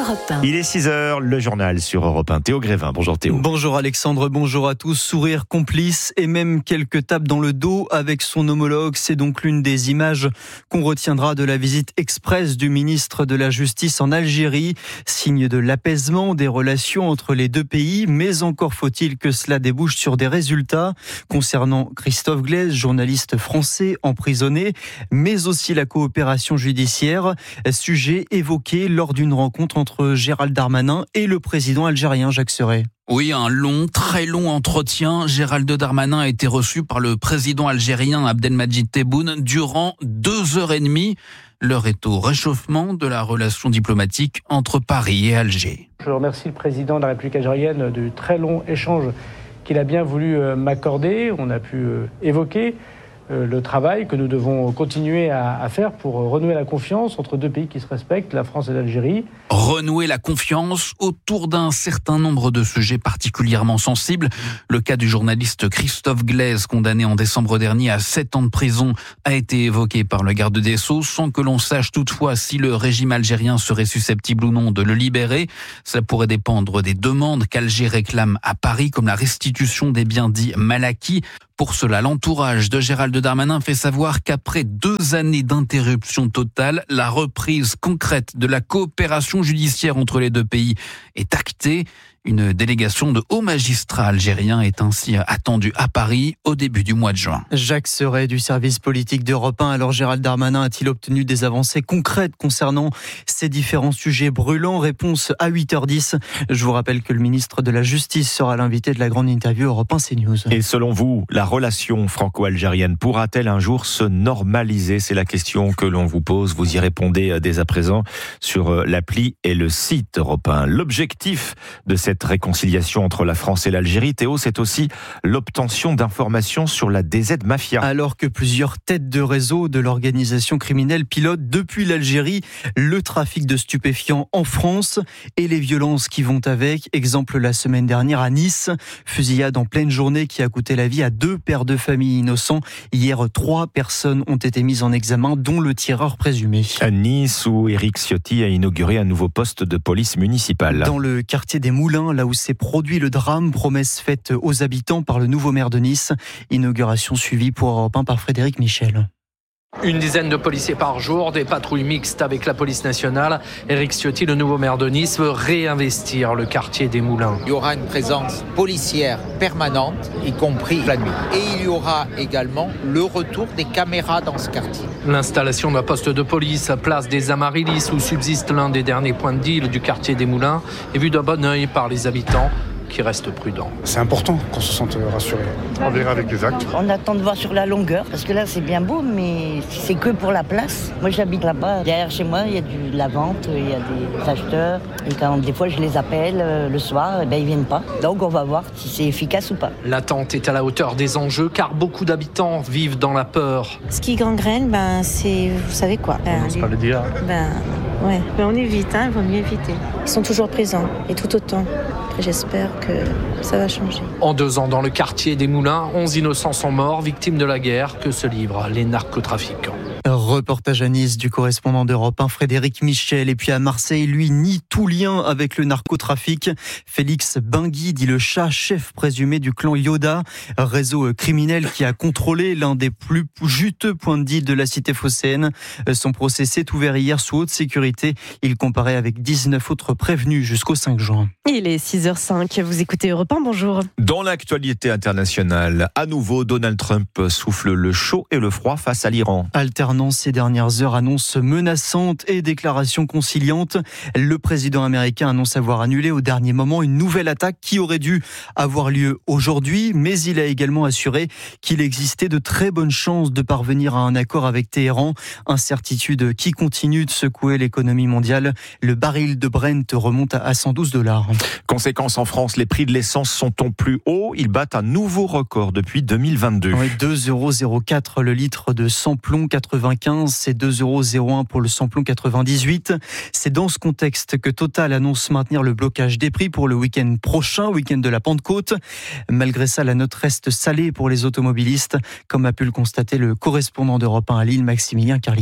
Europe un. Il est six heures, le journal sur Europe un. Théo Grévin. Bonjour Théo. Bonjour Alexandre, bonjour à tous. Sourire complice et même quelques tapes dans le dos avec son homologue. C'est donc l'une des images qu'on retiendra de la visite express du ministre de la Justice en Algérie. Signe de l'apaisement des relations entre les deux pays, mais encore faut-il que cela débouche sur des résultats concernant Christophe Glaise, journaliste français emprisonné, mais aussi la coopération judiciaire, sujet évoqué lors d'une rencontre entre Gérald Darmanin et le président algérien Jacques Serret. Oui, un long, très long entretien. Gérald Darmanin a été reçu par le président algérien Abdelmadjid Tebboune durant deux heures et demie. L'heure est au réchauffement de la relation diplomatique entre Paris et Alger. Je remercie le président de la République algérienne du très long échange qu'il a bien voulu m'accorder. On a pu évoquer le travail que nous devons continuer à faire pour renouer la confiance entre deux pays qui se respectent, la France et l'Algérie. Renouer la confiance autour d'un certain nombre de sujets particulièrement sensibles. Le cas du journaliste Christophe Glaise, condamné en décembre dernier à sept ans de prison, a été évoqué par le garde des Sceaux, sans que l'on sache toutefois si le régime algérien serait susceptible ou non de le libérer. Cela pourrait dépendre des demandes qu'Alger réclame à Paris, comme la restitution des biens dits mal acquis. Pour cela, l'entourage de Gérald Darmanin fait savoir qu'après deux années d'interruption totale, la reprise concrète de la coopération judiciaire entre les deux pays est actée. Une délégation de hauts magistrats algériens est ainsi attendue à Paris au début du mois de juin. Jacques Serret du service politique d'Europe un. Alors Gérald Darmanin a-t-il obtenu des avancées concrètes concernant ces différents sujets brûlants? Réponse à huit heures dix. Je vous rappelle que le ministre de la Justice sera l'invité de la grande interview Europe un CNews. Et selon vous, la relation franco-algérienne pourra-t-elle un jour se normaliser? C'est la question que l'on vous pose. Vous y répondez dès à présent sur l'appli et le site Europe un. L'objectif de cette Cette réconciliation entre la France et l'Algérie, Théo, c'est aussi l'obtention d'informations sur la D Z Mafia. Alors que plusieurs têtes de réseau de l'organisation criminelle pilotent depuis l'Algérie le trafic de stupéfiants en France et les violences qui vont avec. Exemple la semaine dernière à Nice, fusillade en pleine journée qui a coûté la vie à deux pères de famille innocents. Hier, trois personnes ont été mises en examen, dont le tireur présumé. À Nice, où Éric Ciotti a inauguré un nouveau poste de police municipale. Dans le quartier des Moulins, là où s'est produit le drame, promesse faite aux habitants par le nouveau maire de Nice. Inauguration suivie pour Europe un par Frédéric Michel. Une dizaine de policiers par jour, des patrouilles mixtes avec la police nationale. Éric Ciotti, le nouveau maire de Nice, veut réinvestir le quartier des Moulins. Il y aura une présence policière permanente, y compris la nuit. Et il y aura également le retour des caméras dans ce quartier. L'installation d'un poste de police à place des Amaryllis, où subsiste l'un des derniers points de deal du quartier des Moulins, est vu d'un bon œil par les habitants, qui reste prudent. C'est important qu'on se sente rassuré. On verra avec les actes. On attend de voir sur la longueur, parce que là c'est bien beau, mais c'est que pour la place. Moi j'habite là-bas, derrière chez moi il y a du, de la vente, il y a des acheteurs, et quand des fois je les appelle euh, le soir, et ben, ils viennent pas. Donc on va voir si c'est efficace ou pas. L'attente est à la hauteur des enjeux, car beaucoup d'habitants vivent dans la peur. Ce qui gangrène, ben, c'est, vous savez quoi ben, On n'ose pas le dire. Ben, ouais. ben, on évite, hein, il vaut mieux éviter. Ils sont toujours présents, et tout autant. Après, j'espère que ça va changer. En deux ans, dans le quartier des Moulins, onze innocents sont morts, victimes de la guerre que se livrent les narcotrafiquants. Reportage à Nice du correspondant d'Europe un, Frédéric Michel. Et puis à Marseille, lui, nie tout lien avec le narcotrafic. Félix Bingui, dit le chat, chef présumé du clan Yoda, réseau criminel qui a contrôlé l'un des plus juteux points de deal de la cité phocéenne. Son procès s'est ouvert hier sous haute sécurité. Il comparait avec dix-neuf autres prévenus jusqu'au cinq juin. Il est six heures cinq, vous écoutez Europe un, bonjour. Dans l'actualité internationale, à nouveau, Donald Trump souffle le chaud et le froid face à l'Iran. Alternance ces dernières heures, annonces menaçantes et déclarations conciliantes. Le président américain annonce avoir annulé au dernier moment une nouvelle attaque qui aurait dû avoir lieu aujourd'hui, mais il a également assuré qu'il existait de très bonnes chances de parvenir à un accord avec Téhéran. Incertitude qui continue de secouer l'économie mondiale. Le baril de Brent remonte à cent douze dollars. Conséquence en France, les prix de l'essence sont au plus haut. Ils battent un nouveau record depuis deux mille vingt-deux. Oui, deux euros zéro quatre le litre de samplon quatre-vingt-quinze, c'est deux euros zéro un pour le samplon quatre-vingt-dix-huit. C'est dans ce contexte que Total annonce maintenir le blocage des prix pour le week-end prochain, week-end de la Pentecôte. Malgré ça, la note reste salée pour les automobilistes, comme a pu le constater le correspondant d'Europe un à Lille, Maximilien Carlier.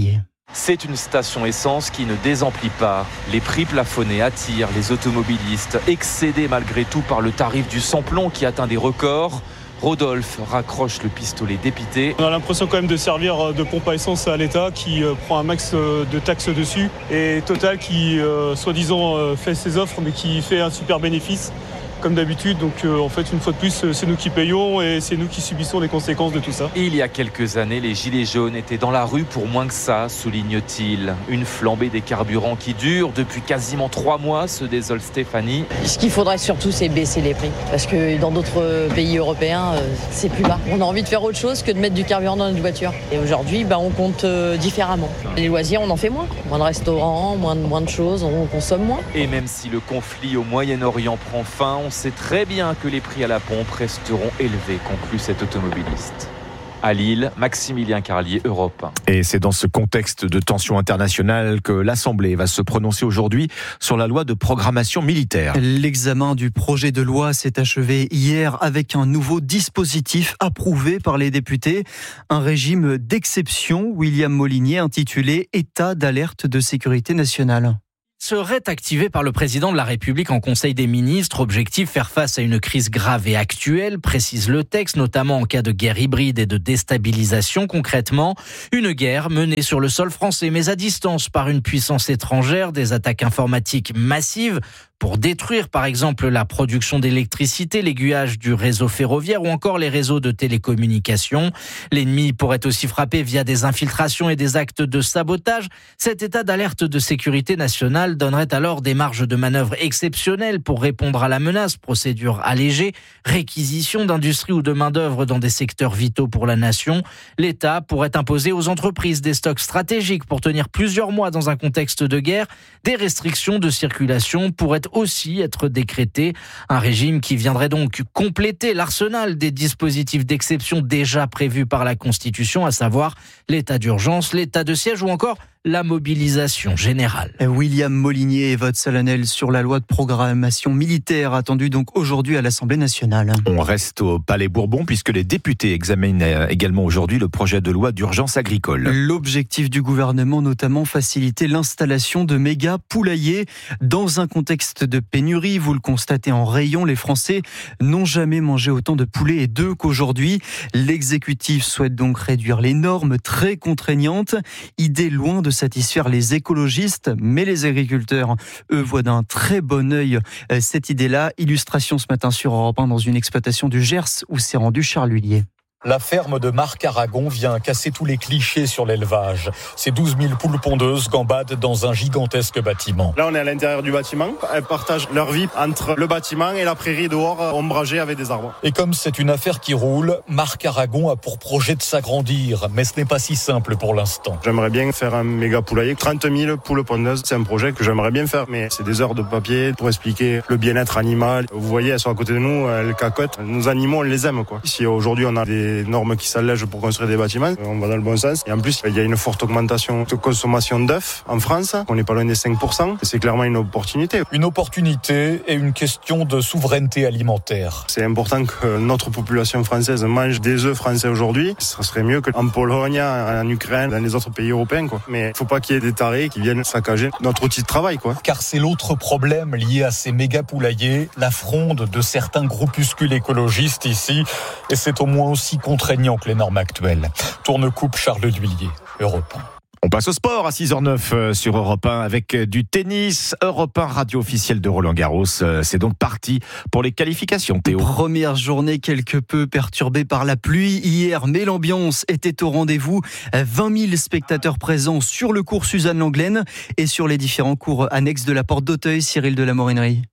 C'est une station essence qui ne désemplit pas. Les prix plafonnés attirent les automobilistes, excédés malgré tout par le tarif du sans-plomb qui atteint des records. Rodolphe raccroche le pistolet dépité. On a l'impression quand même de servir de pompe à essence à l'État qui prend un max de taxes dessus et Total qui, euh, soi-disant, fait ses offres mais qui fait un super bénéfice comme d'habitude. Donc euh, en fait, une fois de plus, c'est nous qui payons et c'est nous qui subissons les conséquences de tout ça. Il y a quelques années, les gilets jaunes étaient dans la rue pour moins que ça, souligne-t-il. Une flambée des carburants qui dure depuis quasiment trois mois, se désole Stéphanie. Ce qu'il faudrait surtout, c'est baisser les prix. Parce que dans d'autres pays européens, c'est plus bas. On a envie de faire autre chose que de mettre du carburant dans notre voiture. Et aujourd'hui, bah, on compte différemment. Les loisirs, on en fait moins. Moins de restaurants, moins de, moins de choses, on consomme moins. Et même si le conflit au Moyen-Orient prend fin, on sait très bien que les prix à la pompe resteront élevés, conclut cet automobiliste. À Lille, Maximilien Carlier, Europe un. Et c'est dans ce contexte de tension internationale que l'Assemblée va se prononcer aujourd'hui sur la loi de programmation militaire. L'examen du projet de loi s'est achevé hier avec un nouveau dispositif approuvé par les députés. Un régime d'exception, William Molinier, intitulé « État d'alerte de sécurité nationale ». Serait activé par le président de la République en Conseil des ministres. Objectif, faire face à une crise grave et actuelle, précise le texte, notamment en cas de guerre hybride et de déstabilisation. Concrètement, une guerre menée sur le sol français, mais à distance par une puissance étrangère, des attaques informatiques massives pour détruire par exemple la production d'électricité, l'aiguillage du réseau ferroviaire ou encore les réseaux de télécommunications. L'ennemi pourrait aussi frapper via des infiltrations et des actes de sabotage. Cet état d'alerte de sécurité nationale donnerait alors des marges de manœuvre exceptionnelles pour répondre à la menace, procédure allégée, réquisition d'industrie ou de main-d'œuvre dans des secteurs vitaux pour la nation. L'État pourrait imposer aux entreprises des stocks stratégiques pour tenir plusieurs mois dans un contexte de guerre. Des restrictions de circulation pourraient aussi être décrétées. Un régime qui viendrait donc compléter l'arsenal des dispositifs d'exception déjà prévus par la Constitution, à savoir l'état d'urgence, l'état de siège ou encore la mobilisation générale. William Molinier vote solennel sur la loi de programmation militaire attendue donc aujourd'hui à l'Assemblée nationale. On reste au Palais Bourbon puisque les députés examinent également aujourd'hui le projet de loi d'urgence agricole. L'objectif du gouvernement, notamment faciliter l'installation de méga poulaillers dans un contexte de pénurie. Vous le constatez en rayon, les Français n'ont jamais mangé autant de poulets et d'œufs qu'aujourd'hui. L'exécutif souhaite donc réduire les normes très contraignantes. Idée loin de satisfaire les écologistes, mais les agriculteurs, eux, voient d'un très bon œil cette idée-là. Illustration ce matin sur Europe un dans une exploitation du Gers où s'est rendu Charles Huillier. La ferme de Marc Aragon vient casser tous les clichés sur l'élevage. Ces douze mille poules pondeuses gambadent dans un gigantesque bâtiment. Là, on est à l'intérieur du bâtiment. Elles partagent leur vie entre le bâtiment et la prairie dehors, ombragée avec des arbres. Et comme c'est une affaire qui roule, Marc Aragon a pour projet de s'agrandir. Mais ce n'est pas si simple pour l'instant. J'aimerais bien faire un méga poulailler. trente mille poules pondeuses, c'est un projet que j'aimerais bien faire. Mais c'est des heures de papier pour expliquer le bien-être animal. Vous voyez, elles sont à côté de nous, elles cacotent. Nos animaux, on les aime, quoi. Si aujourd'hui, on a des normes qui s'allègent pour construire des bâtiments, on va dans le bon sens. Et en plus, il y a une forte augmentation de consommation d'œufs en France. On n'est pas loin des cinq pour cent. C'est clairement une opportunité. Une opportunité et une question de souveraineté alimentaire. C'est important que notre population française mange des œufs français aujourd'hui. Ce serait mieux qu'en Pologne, en Ukraine, dans les autres pays européens, quoi. Mais il ne faut pas qu'il y ait des tarés qui viennent saccager notre outil de travail, quoi. Car c'est l'autre problème lié à ces méga poulaillers, la fronde de certains groupuscules écologistes ici. Et c'est au moins aussi contraignant que les normes actuelles. Tourne-coupe Charles Duillier, Europe un. On passe au sport à six heures neuf sur Europe un avec du tennis. Europe un, radio officielle de Roland-Garros. C'est donc parti pour les qualifications, Théo. Première journée quelque peu perturbée par la pluie hier, mais l'ambiance était au rendez-vous. vingt mille spectateurs présents sur le cours Suzanne Langlaine et sur les différents cours annexes de la Porte d'Auteuil. Cyril de la Morinerie.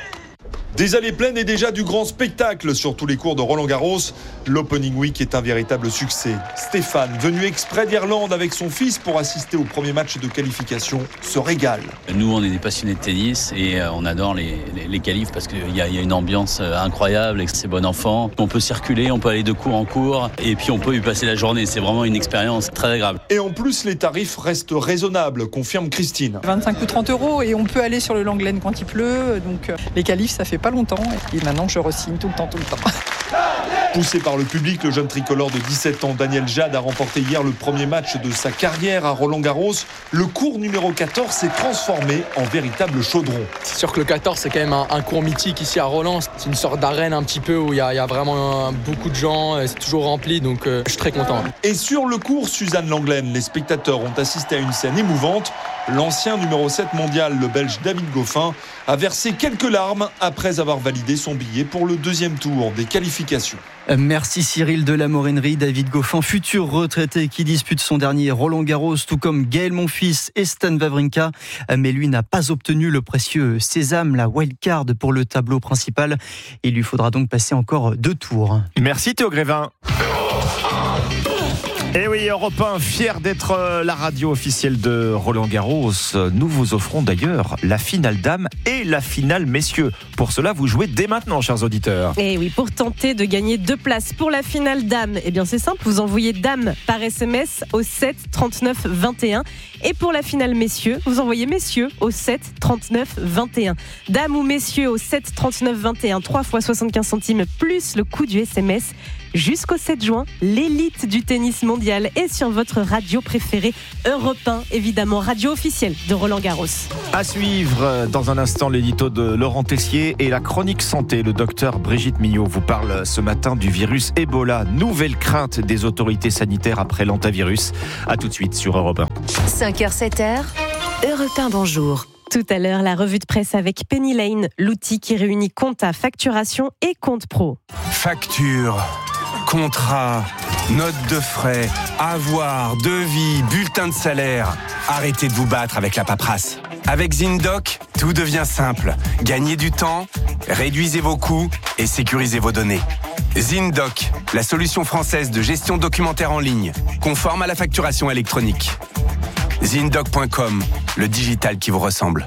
Des allées pleines et déjà du grand spectacle sur tous les cours de Roland-Garros. L'Opening Week est un véritable succès. Stéphane, venu exprès d'Irlande avec son fils pour assister au premier match de qualification, se régale. Nous, on est des passionnés de tennis et on adore les, les, les qualifs parce qu'il y, y a une ambiance incroyable et c'est bon enfant. On peut circuler, on peut aller de cours en cours et puis on peut y passer la journée. C'est vraiment une expérience très agréable. Et en plus, les tarifs restent raisonnables, confirme Christine. vingt-cinq ou trente euros et on peut aller sur le Langlaine quand il pleut. Donc les qualifs, ça fait pas longtemps et maintenant je re-signe tout le temps, tout le temps. Poussé par le public, le jeune tricolore de dix-sept ans, Daniel Jade, a remporté hier le premier match de sa carrière à Roland-Garros. Le court numéro quatorze s'est transformé en véritable chaudron. C'est sûr que le quatorze, c'est quand même un, un court mythique ici à Roland. C'est une sorte d'arène un petit peu où il y, y a vraiment un, beaucoup de gens, c'est toujours rempli, donc euh, je suis très content. Et sur le court Suzanne Langlaine, les spectateurs ont assisté à une scène émouvante. L'ancien numéro sept mondial, le Belge David Goffin, a versé quelques larmes après avoir validé son billet pour le deuxième tour des qualifications. Merci Cyril de la Morennerie. David Goffin, futur retraité qui dispute son dernier Roland-Garros, tout comme Gaël Monfils et Stan Wawrinka. Mais lui n'a pas obtenu le précieux sésame, la wildcard pour le tableau principal. Il lui faudra donc passer encore deux tours. Merci Théo Grévin. Et oui, Europe un, fier d'être la radio officielle de Roland-Garros. Nous vous offrons d'ailleurs la finale dames et la finale messieurs. Pour cela, vous jouez dès maintenant, chers auditeurs. Et oui, pour tenter de gagner deux places pour la finale dames, eh bien c'est simple, vous envoyez dame par S M S au sept trente-neuf vingt et un. Et pour la finale messieurs, vous envoyez messieurs au sept trente-neuf vingt et un. Dame ou messieurs au sept trente-neuf vingt et un, trois fois soixante-quinze centimes plus le coût du S M S. Jusqu'au sept juin, l'élite du tennis mondial est sur votre radio préférée, Europe un, évidemment, radio officielle de Roland-Garros. À suivre dans un instant l'édito de Laurent Tessier et la chronique santé. Le docteur Brigitte Millot vous parle ce matin du virus Ebola. Nouvelle crainte des autorités sanitaires après l'antavirus. A tout de suite sur Europe un. cinq heures sept heures, Europe un, bonjour. Tout à l'heure, la revue de presse avec Penny Lane, l'outil qui réunit compta, facturation et compte pro. Facture, contrat, note de frais, avoir, devis, bulletin de salaire. Arrêtez de vous battre avec la paperasse. Avec ZinDoc, tout devient simple. Gagnez du temps, réduisez vos coûts et sécurisez vos données. ZinDoc, la solution française de gestion documentaire en ligne, conforme à la facturation électronique. ZinDoc point com, le digital qui vous ressemble.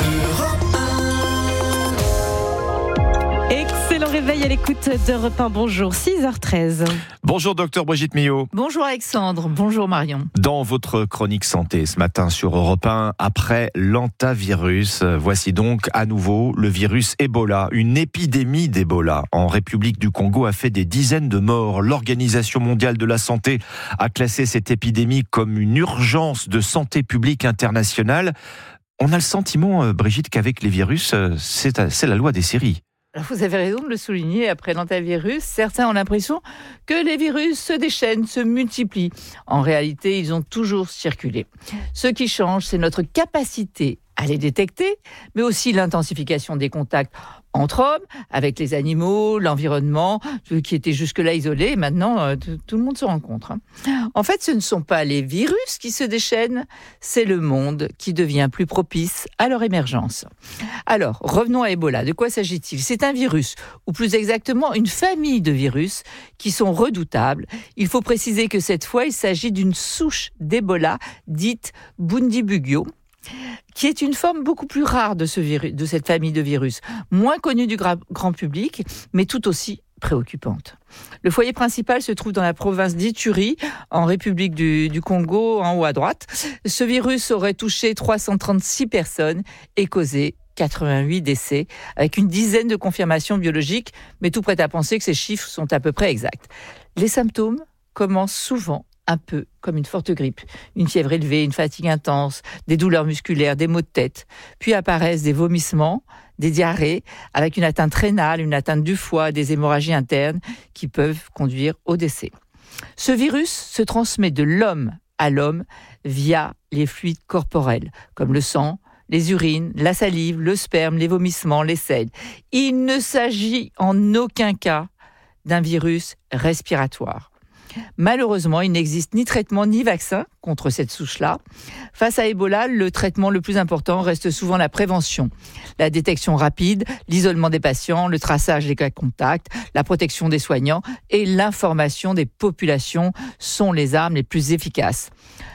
Excellent réveil à l'écoute d'Europe un. Bonjour, six heures treize. Bonjour docteur Brigitte Millot. Bonjour Alexandre, bonjour Marion. Dans votre chronique santé ce matin sur Europe un, après l'antavirus, voici donc à nouveau le virus Ebola. Une épidémie d'Ebola en République du Congo a fait des dizaines de morts. L'Organisation mondiale de la santé a classé cette épidémie comme une urgence de santé publique internationale. On a le sentiment, Brigitte, qu'avec les virus, c'est, c'est la loi des séries. Alors vous avez raison de le souligner, après l'antavirus, certains ont l'impression que les virus se déchaînent, se multiplient. En réalité, ils ont toujours circulé. Ce qui change, c'est notre capacité à les détecter, mais aussi l'intensification des contacts entre hommes, avec les animaux, l'environnement, qui était jusque-là isolé. Maintenant, tout le monde se rencontre. En fait, ce ne sont pas les virus qui se déchaînent, c'est le monde qui devient plus propice à leur émergence. Alors, revenons à Ebola. De quoi s'agit-il ? C'est un virus, ou plus exactement une famille de virus qui sont redoutables. Il faut préciser que cette fois, il s'agit d'une souche d'Ebola dite Bundibugyo, qui est une forme beaucoup plus rare de, ce virus, de cette famille de virus, moins connue du gra- grand public, mais tout aussi préoccupante. Le foyer principal se trouve dans la province d'Ituri, en République du, du Congo, en haut à droite. Ce virus aurait touché trois cent trente-six personnes et causé quatre-vingt-huit décès, avec une dizaine de confirmations biologiques, mais tout prête à penser que ces chiffres sont à peu près exacts. Les symptômes commencent souvent un peu comme une forte grippe. Une fièvre élevée, une fatigue intense, des douleurs musculaires, des maux de tête. Puis apparaissent des vomissements, des diarrhées, avec une atteinte rénale, une atteinte du foie, des hémorragies internes qui peuvent conduire au décès. Ce virus se transmet de l'homme à l'homme via les fluides corporels, comme le sang, les urines, la salive, le sperme, les vomissements, les selles. Il ne s'agit en aucun cas d'un virus respiratoire. Malheureusement, il n'existe ni traitement ni vaccin contre cette souche-là. Face à Ebola, le traitement le plus important reste souvent la prévention. La détection rapide, l'isolement des patients, le traçage des cas contacts, la protection des soignants et l'information des populations sont les armes les plus efficaces.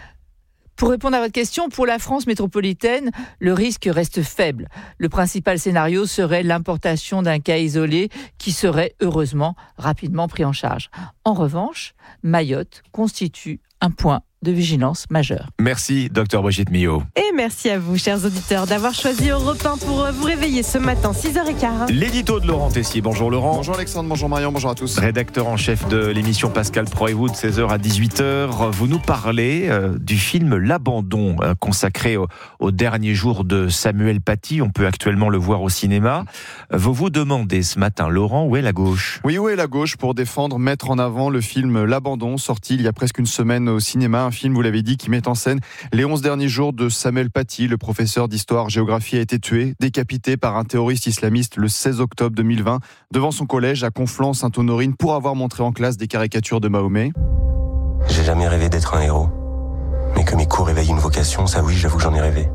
Pour répondre à votre question, pour la France métropolitaine, le risque reste faible. Le principal scénario serait l'importation d'un cas isolé qui serait heureusement rapidement pris en charge. En revanche, Mayotte constitue un point de vigilance majeur. Merci, docteur Brigitte Millot. Et merci à vous, chers auditeurs, d'avoir choisi Europe un pour vous réveiller ce matin, six heures quinze. L'édito de Laurent Tessier. Bonjour Laurent. Bonjour Alexandre, bonjour Marion, bonjour à tous. Rédacteur en chef de l'émission Pascal Pro-Ewood, seize heures à dix-huit heures. Vous nous parlez euh, du film L'Abandon, euh, consacré au, au dernier jour de Samuel Paty. On peut actuellement le voir au cinéma. Vous vous demandez ce matin, Laurent, où est la gauche ? Oui, où est la gauche pour défendre, mettre en avant le film L'Abandon, sorti il y a presque une semaine au cinéma. Un film, vous l'avez dit, qui met en scène les onze derniers jours de Samuel Paty. Le professeur d'histoire-géographie a été tué, décapité par un terroriste islamiste le seize octobre deux mille vingt, devant son collège à Conflans-Sainte-Honorine pour avoir montré en classe des caricatures de Mahomet. J'ai jamais rêvé d'être un héros. Mais que mes cours éveillent une vocation, ça oui, j'avoue que j'en ai rêvé.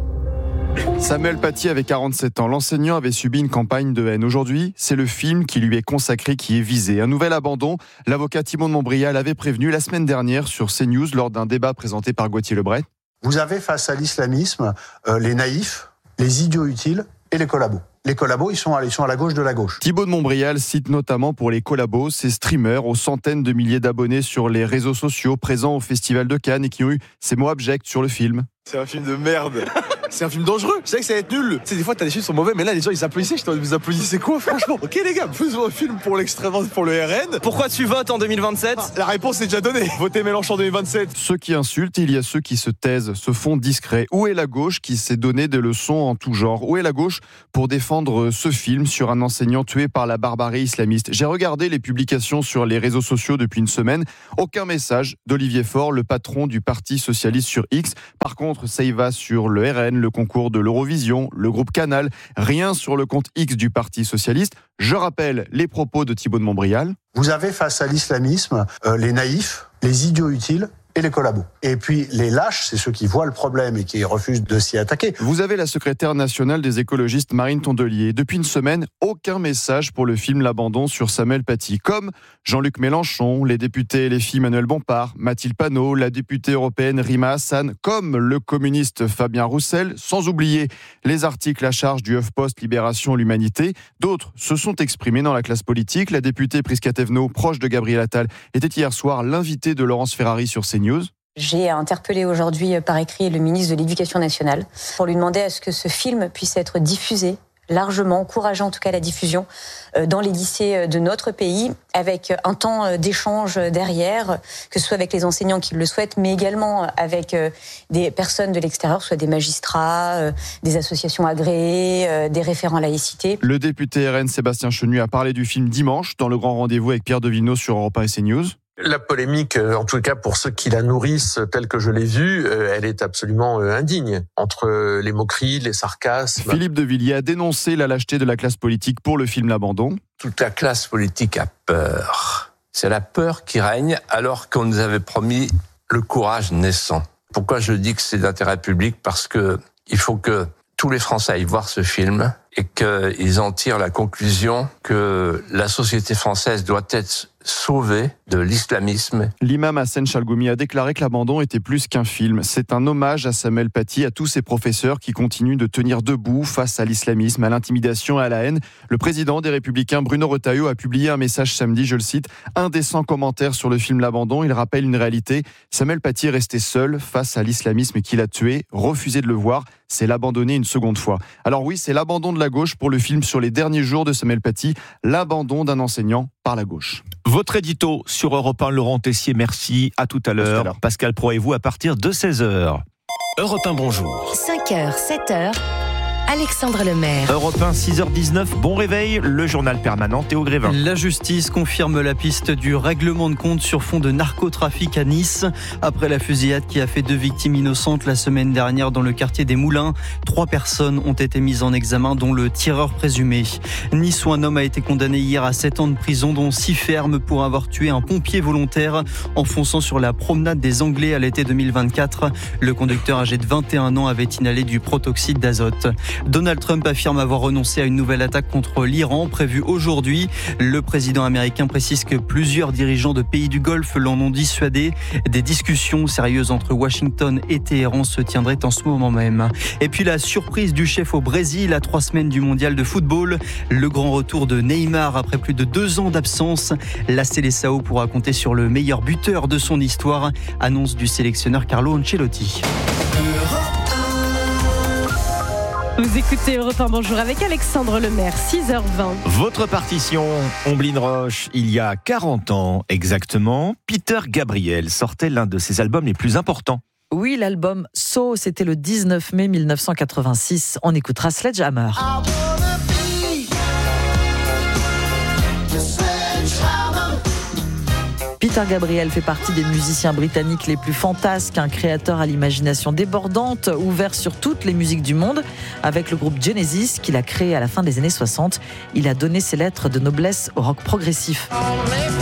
Samuel Paty avait quarante-sept ans. L'enseignant avait subi une campagne de haine. Aujourd'hui, c'est le film qui lui est consacré qui est visé. Un nouvel abandon. L'avocat Thibault de Montbrial avait prévenu la semaine dernière sur CNews lors d'un débat présenté par Gauthier Lebret. Vous avez face à l'islamisme euh, les naïfs, les idiots utiles et les collabos. Les collabos, ils sont, à, ils sont à la gauche de la gauche. Thibault de Montbrial cite notamment pour les collabos ces streamers aux centaines de milliers d'abonnés sur les réseaux sociaux présents au Festival de Cannes et qui ont eu ces mots abjects sur le film. C'est un film de merde. C'est un film dangereux. Je sais que ça va être nul. Tu sais, des fois, t'as des films qui sont mauvais, mais là, les gens, ils applaudissaient. Je t'en dis, vous applaudissez quoi, franchement? Ok, les gars, faisons un film pour l'extrême, pour le R N. Pourquoi tu votes en deux mille vingt-sept? ah, La réponse est déjà donnée. Votez Mélenchon en deux mille vingt-sept. Ceux qui insultent, il y a ceux qui se taisent, se font discrets. Où est la gauche qui s'est donné des leçons en tout genre? Où est la gauche pour défendre ce film sur un enseignant tué par la barbarie islamiste? J'ai regardé les publications sur les réseaux sociaux depuis une semaine. Aucun message d'Olivier Faure, le patron du Parti Socialiste sur X. Par contre, ça y va sur le R N, le concours de l'Eurovision, le groupe Canal. Rien sur le compte X du Parti Socialiste. Je rappelle les propos de Thibault de Montbrial. Vous avez face à l'islamisme euh, les naïfs, les idiots utiles et les collabos. Et puis les lâches, c'est ceux qui voient le problème et qui refusent de s'y attaquer. Vous avez la secrétaire nationale des écologistes Marine Tondelier. Depuis une semaine, aucun message pour le film L'Abandon sur Samuel Paty. Comme Jean-Luc Mélenchon, les députés L F I Manuel Bompard, Mathilde Panot, la députée européenne Rima Hassan, comme le communiste Fabien Roussel, sans oublier les articles à charge du HuffPost Libération L'Humanité. D'autres se sont exprimés dans la classe politique. La députée Prisca Thévenot, proche de Gabriel Attal, était hier soir l'invitée de Laurence Ferrari sur CNews. J'ai interpellé aujourd'hui par écrit le ministre de l'Éducation nationale pour lui demander à ce que ce film puisse être diffusé largement, encourageant en tout cas la diffusion dans les lycées de notre pays, avec un temps d'échange derrière, que ce soit avec les enseignants qui le souhaitent, mais également avec des personnes de l'extérieur, soit des magistrats, des associations agréées, des référents laïcité. Le député R N Sébastien Chenu a parlé du film dimanche dans le grand rendez-vous avec Pierre Devineau sur Europe un et CNews. La polémique, en tout cas pour ceux qui la nourrissent, telle que je l'ai vue, elle est absolument indigne. Entre les moqueries, les sarcasmes... Philippe de Villiers a dénoncé la lâcheté de la classe politique pour le film L'Abandon. Toute la classe politique a peur. C'est la peur qui règne alors qu'on nous avait promis le courage naissant. Pourquoi je dis que c'est d'intérêt public? Parce que il faut que tous les Français aillent voir ce film et qu'ils en tirent la conclusion que la société française doit être sauvée de l'islamisme. L'imam Hassan Chalgoumi a déclaré que L'Abandon était plus qu'un film. C'est un hommage à Samuel Paty, à tous ses professeurs qui continuent de tenir debout face à l'islamisme, à l'intimidation et à la haine. Le président des Républicains, Bruno Retailleau, a publié un message samedi, je le cite, « Indécent commentaire sur le film L'Abandon ». Il rappelle une réalité. Samuel Paty est resté seul face à l'islamisme qui l'a tué, refusé de le voir. C'est l'abandonner une seconde fois. Alors oui, c'est l'abandon de la gauche pour le film sur les derniers jours de Samuel Paty, l'abandon d'un enseignant par la gauche. Votre édito sur Europe un, Laurent Tessier, merci. À tout à l'heure. Pascal, Pascal Pro et vous à partir de seize heures. Europe un, bonjour. cinq heures, sept heures. Alexandre Lemaire. Europe un, six heures dix-neuf, bon réveil, le journal permanent Théo Grévin. La justice confirme la piste du règlement de compte sur fond de narcotrafic à Nice. Après la fusillade qui a fait deux victimes innocentes la semaine dernière dans le quartier des Moulins, trois personnes ont été mises en examen, dont le tireur présumé. Nice, où un homme a été condamné hier à sept ans de prison, dont six fermes pour avoir tué un pompier volontaire en fonçant sur la promenade des Anglais à l'été deux mille vingt-quatre. Le conducteur âgé de vingt et un ans avait inhalé du protoxyde d'azote. Donald Trump affirme avoir renoncé à une nouvelle attaque contre l'Iran prévue aujourd'hui. Le président américain précise que plusieurs dirigeants de pays du Golfe l'en ont dissuadé. Des discussions sérieuses entre Washington et Téhéran se tiendraient en ce moment même. Et puis la surprise du chef au Brésil à trois semaines du mondial de football. Le grand retour de Neymar après plus de deux ans d'absence. La Seleção pourra compter sur le meilleur buteur de son histoire. Annonce du sélectionneur Carlo Ancelotti. Vous écoutez Europe un, bonjour avec Alexandre Lemaire, six heures vingt. Votre partition, Omblin Roche, il y a quarante ans exactement, Peter Gabriel sortait l'un de ses albums les plus importants. Oui, l'album So, c'était le dix-neuf mai mille neuf cent quatre-vingt-six. On écoutera Sledgehammer. Peter Gabriel fait partie des musiciens britanniques les plus fantasques, un créateur à l'imagination débordante, ouvert sur toutes les musiques du monde. Avec le groupe Genesis, qu'il a créé à la fin des années soixante, il a donné ses lettres de noblesse au rock progressif.